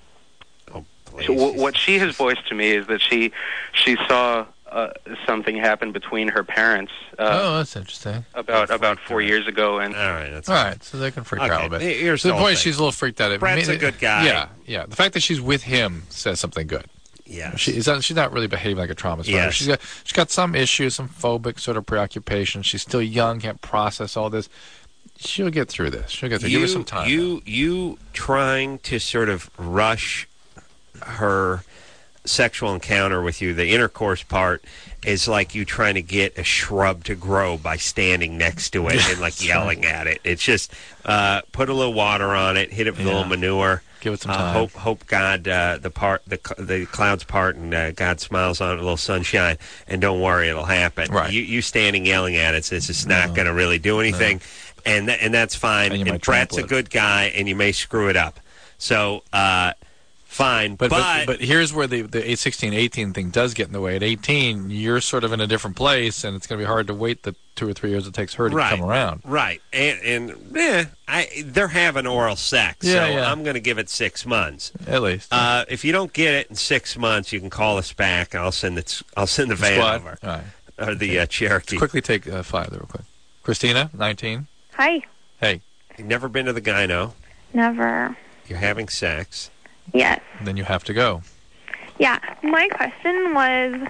S2: Oh, please.
S9: So w- what she has voiced to me is that she she saw uh, something happen between her parents uh,
S1: oh, that's interesting.
S9: about about four years ago, and
S2: All right, that's
S1: All right, so they can freak
S2: Okay,
S1: out a bit.
S2: here's
S1: So
S2: the
S1: the
S2: whole
S1: point is
S2: thing.
S1: she's a little freaked out.
S2: Brett's
S1: I
S2: a good guy.
S1: Yeah, yeah. The fact that she's with him says something good.
S2: Yeah.
S1: She, is not, she's not really behaving like a trauma survivor.
S2: Yes.
S1: She's got she's got some issues, some phobic sort of preoccupation. She's still young, can't process all this. She'll get through this. She'll get through. Give her some time.
S2: You you trying to sort of rush her sexual encounter with you, the intercourse part, is like you trying to get a shrub to grow by standing next to it and like yelling at it. It's just uh, put a little water on it, hit it with a
S1: Yeah.
S2: little manure.
S1: Give it some
S2: Uh,
S1: time.
S2: hope hope God uh, the part the the clouds part and uh, God smiles on it, a little sunshine, and don't worry, it'll happen.
S1: Right.
S2: You you standing yelling at it, it's just not going to really do anything, and th- and that's fine.
S1: And you
S2: And,
S1: might
S2: Brett's
S1: trample
S2: a
S1: it.
S2: good guy, and you may screw it up. So uh, fine,
S1: But,
S2: but,
S1: but but here's where the the eight sixteen eighteen thing does get in the way. At eighteen, you're sort of in a different place, and it's going to be hard to wait the two or three years it takes her to
S2: Right.
S1: come around.
S2: right, and and eh, I they're having oral sex,
S1: Yeah,
S2: so
S1: yeah.
S2: I'm going to give it six months.
S1: At least.
S2: Uh, if you don't get it in six months, you can call us back. I'll send it. I'll send the van
S1: Squad.
S2: over,
S1: All right.
S2: or the uh, Cherokee.
S1: Quickly take uh, five there real quick. Christina, nineteen.
S8: Hi.
S1: Hey.
S2: You've never been to the gyno.
S8: Never.
S2: You're having sex.
S8: Yes.
S1: Then you have to go.
S8: Yeah. My question was,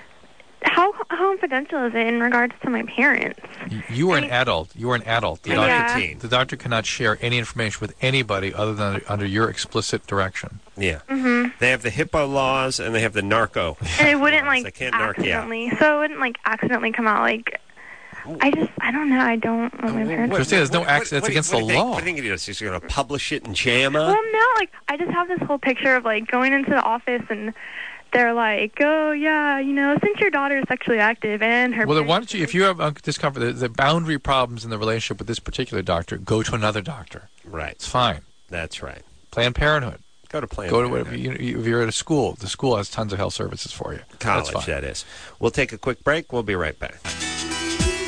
S8: how how confidential is it in regards to my parents?
S1: Y- You are an adult. You are an adult. The,
S2: You're
S1: doctor,
S8: Yeah.
S2: nineteen.
S1: the doctor cannot share any information with anybody other than under your explicit direction.
S2: Yeah.
S8: Mm-hmm.
S2: They have the HIPAA laws and they have the narco.
S8: And it wouldn't
S2: laws. They
S8: like
S2: can't narc you out.
S8: accidentally. So it wouldn't like accidentally come out like. I just I don't know. I don't want my parents.
S2: What-
S1: Christina, there's no
S2: what-
S1: accident.
S2: what-
S1: It's against
S2: what do
S1: the
S2: you think-
S1: law.
S2: What do you think it is? He's going to publish it in JAMA?
S8: Well, no. Like I just have this whole picture of like going into the office and they're like, oh yeah, you know, since your daughter is sexually active and her.
S1: Well, then why don't you, if you have uh, discomfort, the, the boundary problems in the relationship with this particular doctor, go to another doctor.
S2: Right.
S1: It's fine.
S2: That's right.
S1: Planned Parenthood.
S2: Go to Planned
S1: Go to
S2: Parenthood.
S1: whatever. You, you, if you're at a school, the school has tons of health services for you.
S2: College,
S1: That's fine.
S2: that is. We'll take a quick break. We'll be right back.